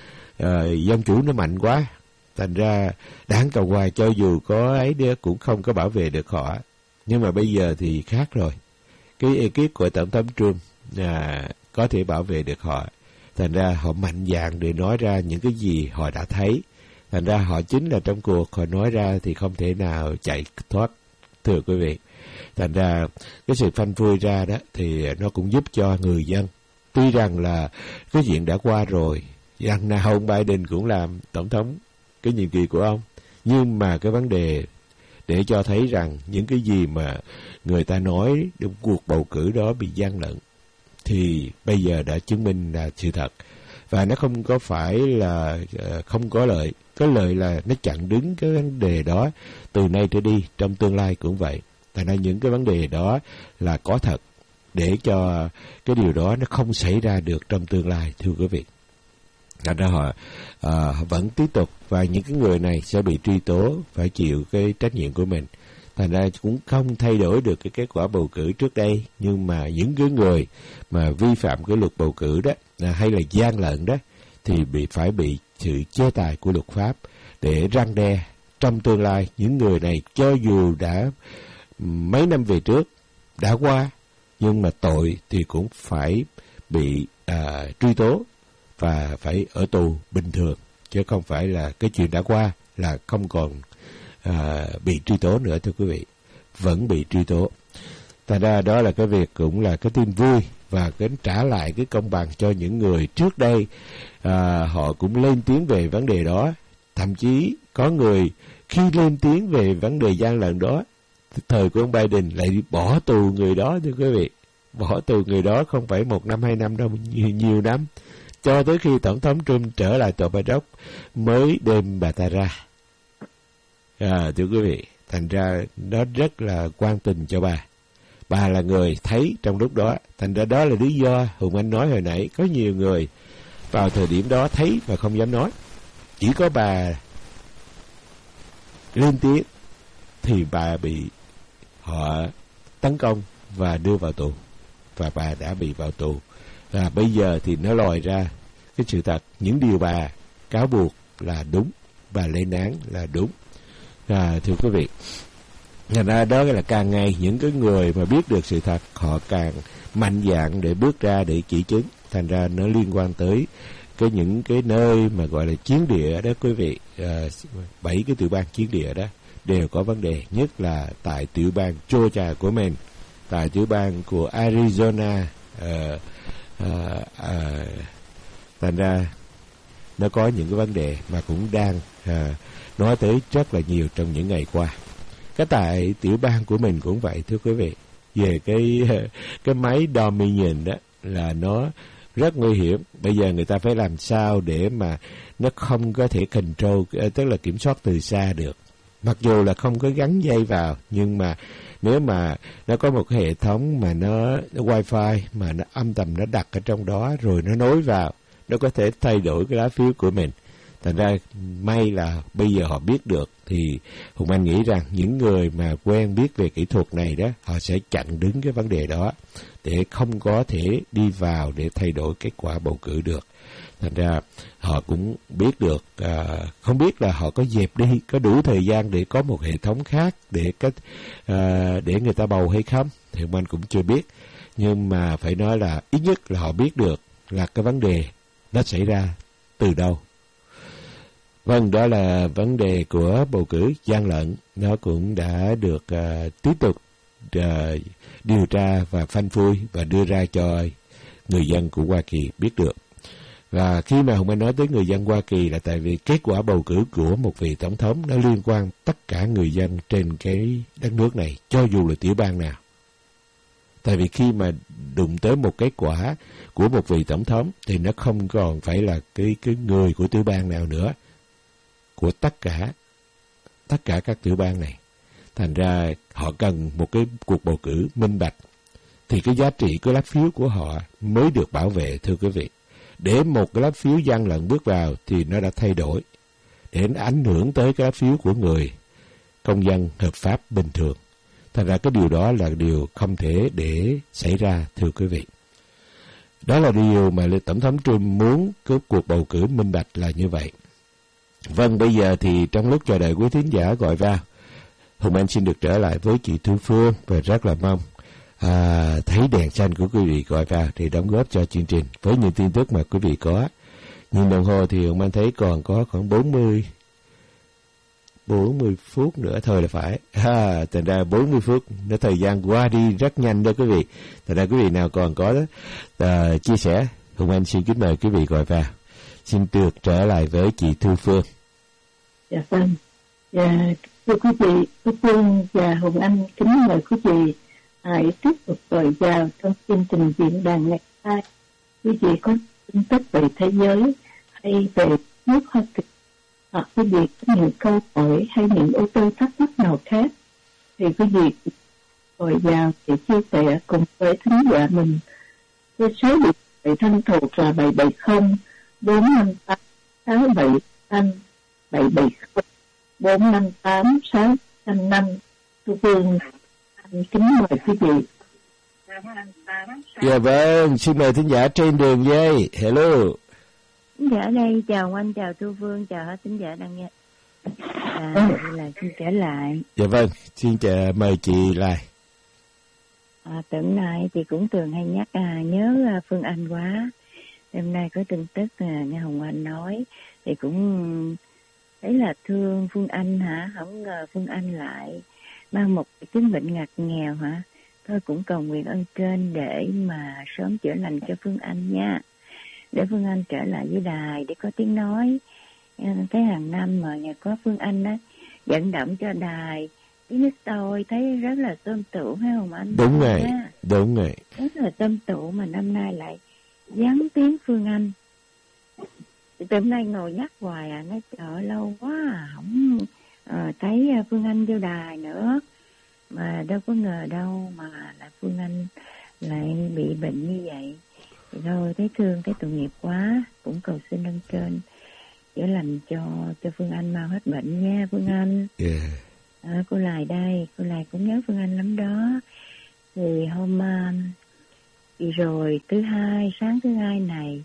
Dân Chủ nó mạnh quá. Thành ra Đảng Cộng Hòa cho dù có ấy nữa cũng không có bảo vệ được họ. Nhưng mà bây giờ thì khác rồi. Cái ekip của Tổng thống Trump có thể bảo vệ được họ. Thành ra họ mạnh dạn để nói ra những cái gì họ đã thấy. Thành ra họ chính là trong cuộc, họ nói ra thì không thể nào chạy thoát, thưa quý vị. Thành ra cái sự phanh phui ra đó thì nó cũng giúp cho người dân. Tuy rằng là cái chuyện đã qua rồi, rằng nào ông Biden cũng làm tổng thống cái nhiệm kỳ của ông, nhưng mà cái vấn đề để cho thấy rằng những cái gì mà người ta nói trong cuộc bầu cử đó bị gian lận thì bây giờ đã chứng minh là sự thật. Và nó không có phải là không có lợi, có lợi là nó chặn đứng cái vấn đề đó từ nay trở đi, trong tương lai cũng vậy. Thành ra những cái vấn đề đó là có thật, để cho cái điều đó nó không xảy ra được trong tương lai, thưa quý vị. Thành ra họ vẫn tiếp tục, và những cái người này sẽ bị truy tố, phải chịu cái trách nhiệm của mình. Thành ra cũng không thay đổi được cái kết quả bầu cử trước đây, nhưng mà những cái người mà vi phạm cái luật bầu cử đó, hay là gian lận đó, thì phải bị sự chế tài của luật pháp để răn đe trong tương lai. Những người này cho dù đã mấy năm về trước đã qua, nhưng mà tội thì cũng phải bị truy tố và phải ở tù bình thường, chứ không phải là cái chuyện đã qua là không còn bị truy tố nữa, thưa quý vị. Vẫn bị truy tố. Thành ra đó là cái việc cũng là cái tin vui, và cái trả lại cái công bằng cho những người trước đây họ cũng lên tiếng về vấn đề đó. Thậm chí có người khi lên tiếng về vấn đề gian lận đó, thời của ông Biden lại bỏ tù người đó, thưa quý vị. Bỏ tù người đó không phải 1 năm 2 năm đâu, nhiều năm, cho tới khi Tổng thống Trump trở lại Tòa Bạch Ốc mới đem bà ta ra. Thưa quý vị, thành ra nó rất là quan tình cho bà. Bà là người thấy trong lúc đó, thành ra đó là lý do Hùng Anh nói hồi nãy, có nhiều người vào thời điểm đó thấy mà không dám nói. Chỉ có bà lên tiếng thì bà bị họ tấn công và đưa vào tù, và bà đã bị vào tù. Và bây giờ thì nó lòi ra cái sự thật, những điều bà cáo buộc là đúng, bà lên án là đúng. Thưa quý vị, thành ra đó là càng ngày những cái người mà biết được sự thật họ càng mạnh dạn để bước ra để chỉ chứng. Thành ra nó liên quan tới những cái nơi mà gọi là chiến địa đó quý vị, 7 cái tiểu bang chiến địa đó đều có vấn đề, nhất là tại tiểu bang Georgia của mình, tại tiểu bang của Arizona. Thành ra nó có những cái vấn đề mà cũng đang nói tới rất là nhiều trong những ngày qua. Cái tại tiểu bang của mình cũng vậy thưa quý vị, về cái máy Dominion đó là nó rất nguy hiểm. Bây giờ người ta phải làm sao để mà nó không có thể control, tức là kiểm soát từ xa được. Mặc dù là không có gắn dây vào, nhưng mà nếu mà nó có một cái hệ thống mà nó wifi mà nó âm thầm nó đặt ở trong đó rồi nó nối vào, nó có thể thay đổi cái lá phiếu của mình. Thành ra may là bây giờ họ biết được, thì Hùng Anh nghĩ rằng những người mà quen biết về kỹ thuật này đó, họ sẽ chặn đứng cái vấn đề đó để không có thể đi vào để thay đổi kết quả bầu cử được. Thành ra họ cũng biết được, không biết là họ có dẹp đi, có đủ thời gian để có một hệ thống khác để người ta bầu hay không, thì Hùng Anh cũng chưa biết. Nhưng mà phải nói là ít nhất là họ biết được là cái vấn đề nó xảy ra từ đâu. Vâng, đó là vấn đề của bầu cử gian lận. Nó cũng đã được tiếp tục điều tra và phanh phui và đưa ra cho người dân của Hoa Kỳ biết được. Và khi mà Hùng Anh nói tới người dân Hoa Kỳ là tại vì kết quả bầu cử của một vị tổng thống nó liên quan tất cả người dân trên cái đất nước này, cho dù là tiểu bang nào. Tại vì khi mà đụng tới một kết quả của một vị tổng thống thì nó không còn phải là cái người của tiểu bang nào nữa, của tất cả các tiểu bang này. Thành ra họ cần một cái cuộc bầu cử minh bạch, thì cái giá trị của lá phiếu của họ mới được bảo vệ thưa quý vị. Để một cái lá phiếu gian lận bước vào thì nó đã thay đổi, để nó ảnh hưởng tới cái lá phiếu của người công dân hợp pháp bình thường. Thành ra cái điều đó là điều không thể để xảy ra thưa quý vị. Đó là điều mà Tổng thống Trump muốn cái cuộc bầu cử minh bạch là như vậy. Vâng, bây giờ thì trong lúc chờ đợi quý thính giả gọi vào, Hùng Anh xin được trở lại với chị Thu Phương và rất là mong thấy đèn xanh của quý vị gọi vào để đóng góp cho chương trình với những tin tức mà quý vị có. Nhưng đồng hồ thì Hùng Anh thấy còn có khoảng 40 phút nữa thôi là phải. Thành ra 40 phút, nó thời gian qua đi rất nhanh đó quý vị. Thành ra quý vị nào còn có chia sẻ, Hùng Anh xin kính mời quý vị gọi vào. Xin được trở lại với chị Thu Phương. Dạ vâng. Thưa quý vị, Thu Phương và Hùng Anh kính mời quý vị hãy tiếp tục gọi vào trong chương trình diễn đàn ngày mai. Quý vị có tin tức về thế giới hay về nước Hoa Kỳ, hoặc quý vị có những câu hỏi hay những ô tô thắc mắc nào khác, thì quý vị gọi vào để chia sẻ cùng với thính giả mình. Số điện thoại thân thuộc là 770 458 675 770 458 605. Thu Phương kính mời quý vị. Dạ vâng, xin mời thính giả trên đường dây. Hello. Thính giả đây, chào anh, chào Thu Phương, chào hết thính giả đang nghe. Là xin trở lại. Dạ vâng, xin mời chị lại. Tuần này thì cũng thường hay nhắc nhớ Phương Anh quá. Hôm nay có tin tức nghe Hồng Anh nói thì cũng thấy là thương Phương Anh hả? Không ngờ Phương Anh lại mang một cái chứng bệnh ngặt nghèo hả? Thôi cũng cầu nguyện ơn trên để mà sớm chữa lành cho Phương Anh nha. Để Phương Anh trở lại với đài để có tiếng nói. Thấy hàng năm mà nhà có Phương Anh á vận động cho đài tiếng nước tôi thấy rất là tôm tụ phải không anh? Đúng rồi, đúng rồi. Rất là tôm tụ mà năm nay lại vắng tiếng Phương Anh. Từ hôm nay ngồi nhắc hoài nó chờ lâu quá thấy Phương Anh vô đài nữa, mà đâu có ngờ đâu mà là Phương Anh lại bị bệnh như vậy. Thì thôi thấy thương, thấy tội nghiệp quá, cũng cầu xin ơn trên chữa lành cho Phương Anh mau hết bệnh nha Phương Anh. Cô Lài đây, cô Lài cũng nhớ Phương Anh lắm đó. Thì hôm rồi sáng thứ hai này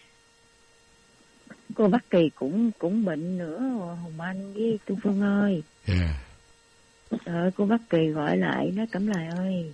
cô Bắc Kỳ cũng bệnh nữa Hồng Anh với Tu Phương ơi. Cô Bắc Kỳ gọi lại nói Cẩm Lài ơi,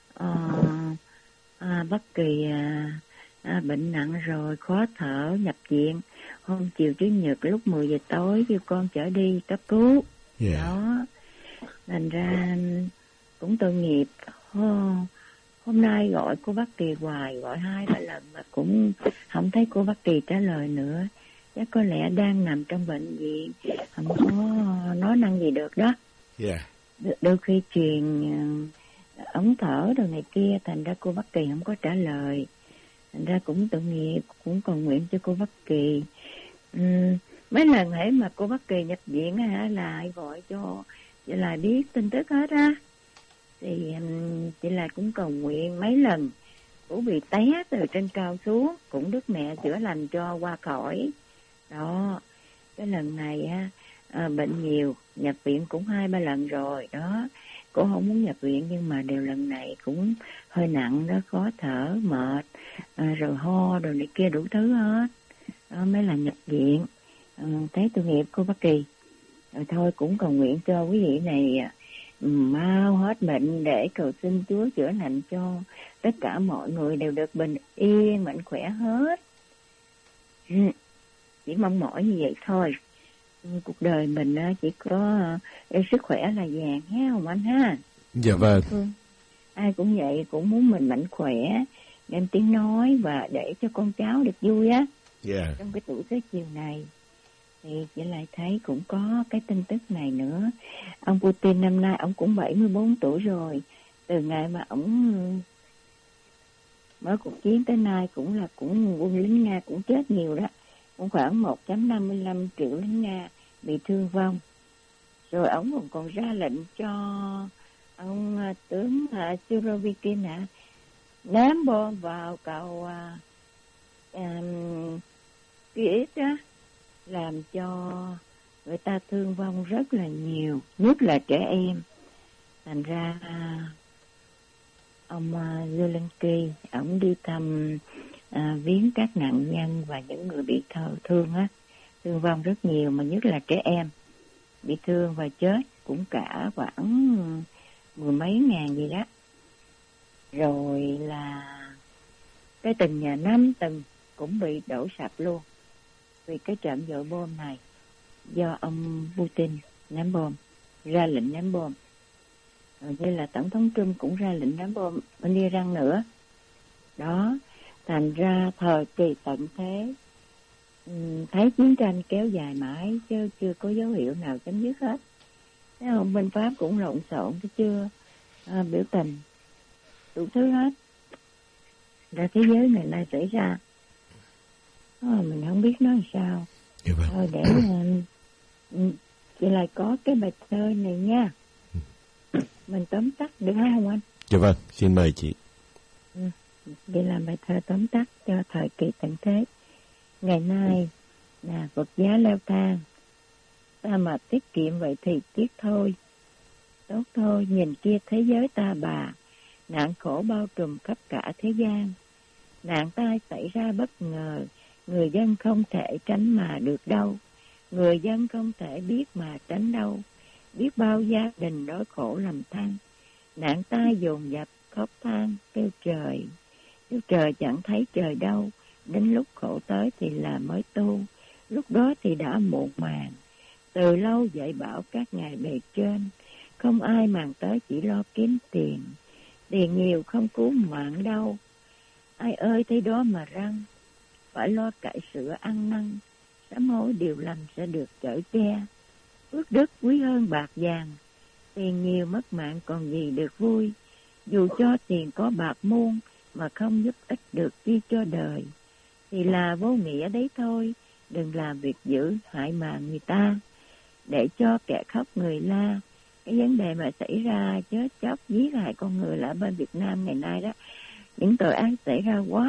Bắc Kỳ bệnh nặng rồi, khó thở, nhập viện. Hôm chiều Chủ nhật lúc 10 giờ tối kêu con chở đi cấp cứu. Đó, thành ra cũng tội nghiệp. Hôm nay gọi cô Bắc Kỳ hoài, gọi 2-3 lần mà cũng không thấy cô Bắc Kỳ trả lời nữa. Chắc có lẽ đang nằm trong bệnh viện, không có nói năng gì được đó. Đôi khi truyền ống thở rồi này kia, thành ra cô Bắc Kỳ không có trả lời. Thành ra cũng tội nghiệp, cũng cầu nguyện cho cô Bắc Kỳ. Mấy lần hễ mà cô Bắc Kỳ nhập viện lại gọi cho chị lại biết tin tức hết á. Thì chị lại cũng cầu nguyện mấy lần. Cũng bị té từ trên cao xuống, cũng Đức Mẹ chữa lành cho qua khỏi. Đó, cái lần này bệnh nhiều, nhập viện cũng 2-3 lần rồi đó. Cô không muốn nhập viện nhưng mà đều lần này cũng hơi nặng đó, khó thở, mệt, rồi ho, rồi này kia đủ thứ hết. Đó mới là nhập viện. Thấy tội nghiệp cô Bắc Kỳ. Rồi thôi cũng cầu nguyện cho quý vị này mau hết bệnh để cầu xin Chúa chữa lành cho tất cả mọi người đều được bình yên, mạnh khỏe hết. Chỉ mong mỏi như vậy thôi. Cuộc đời mình chỉ có sức khỏe là vàng ha Hồng Anh ha. Dạ vâng. Ai cũng vậy, cũng muốn mình mạnh khỏe, đem tiếng nói và để cho con cháu được vui á. Trong cái tuổi xế chiều này thì chị lại thấy cũng có cái tin tức này nữa. Ông Putin năm nay ông cũng 74 tuổi rồi. Từ ngày mà ông mở cuộc chiến tới nay cũng quân lính Nga cũng chết nhiều đó. Cũng khoảng 1.55 triệu lính Nga bị thương vong. Rồi ông còn ra lệnh cho ông tướng Surovikin ném bom vào cầu Kiev đó, làm cho người ta thương vong rất là nhiều, nhất là trẻ em. Thành ra ông Zelensky ông đi thăm viếng các nạn nhân và những người bị thương thương vong rất nhiều, mà nhất là trẻ em bị thương và chết cũng cả khoảng 10 mấy ngàn gì đó. Rồi là cái tầng nhà 5 tầng cũng bị đổ sập luôn vì cái trận dội bom này, do ông Putin ném bom, ra lệnh ném bom. Rồi như là Tổng thống Trump cũng ra lệnh ném bom bên Iran nữa. Đó, thành ra thời kỳ tận thế, thấy chiến tranh kéo dài mãi chứ chưa có dấu hiệu nào chấm dứt hết. Thấy không, bên Pháp cũng lộn xộn chứ chưa biểu tình đủ thứ hết. Ra thế giới này nay xảy ra, mình không biết nói sao. Thôi để chị lại có cái bài thơ này nha. Mình tóm tắt được không anh? Dạ vâng, xin mời chị. Vậy là bài thơ tóm tắt cho thời kỳ tận thế. Ngày nay là vật giá leo thang, ta mà tiết kiệm vậy thì tiếc thôi. Tốt thôi, nhìn kia thế giới ta bà, nạn khổ bao trùm khắp cả thế gian. Nạn tai xảy ra bất ngờ, người dân không thể tránh mà được đâu. Người dân không thể biết mà tránh đâu. Biết bao gia đình đói khổ lầm than. Nạn tai dồn dập khóc than kêu trời. Kêu trời chẳng thấy trời đâu. Đến lúc khổ tới thì là mới tu. Lúc đó thì đã muộn màng. Từ lâu dạy bảo các ngài bề trên, không ai màng tới chỉ lo kiếm tiền. Tiền nhiều không cứu mạng đâu. Ai ơi thấy đó mà răng. Phải lo cải sữa ăn năn. Sám hối điều lành sẽ được chở che. Phước đức quý hơn bạc vàng. Tiền nhiều mất mạng còn gì được vui. Dù cho tiền có bạc muôn mà không giúp ích được chi cho đời, thì là vô nghĩa đấy thôi. Đừng làm việc dữ hại mạng người ta. để cho kẻ khóc người la. Cái vấn đề mà xảy ra chết chóc giết hại con người là ở bên Việt Nam ngày nay đó, những tội ác xảy ra quá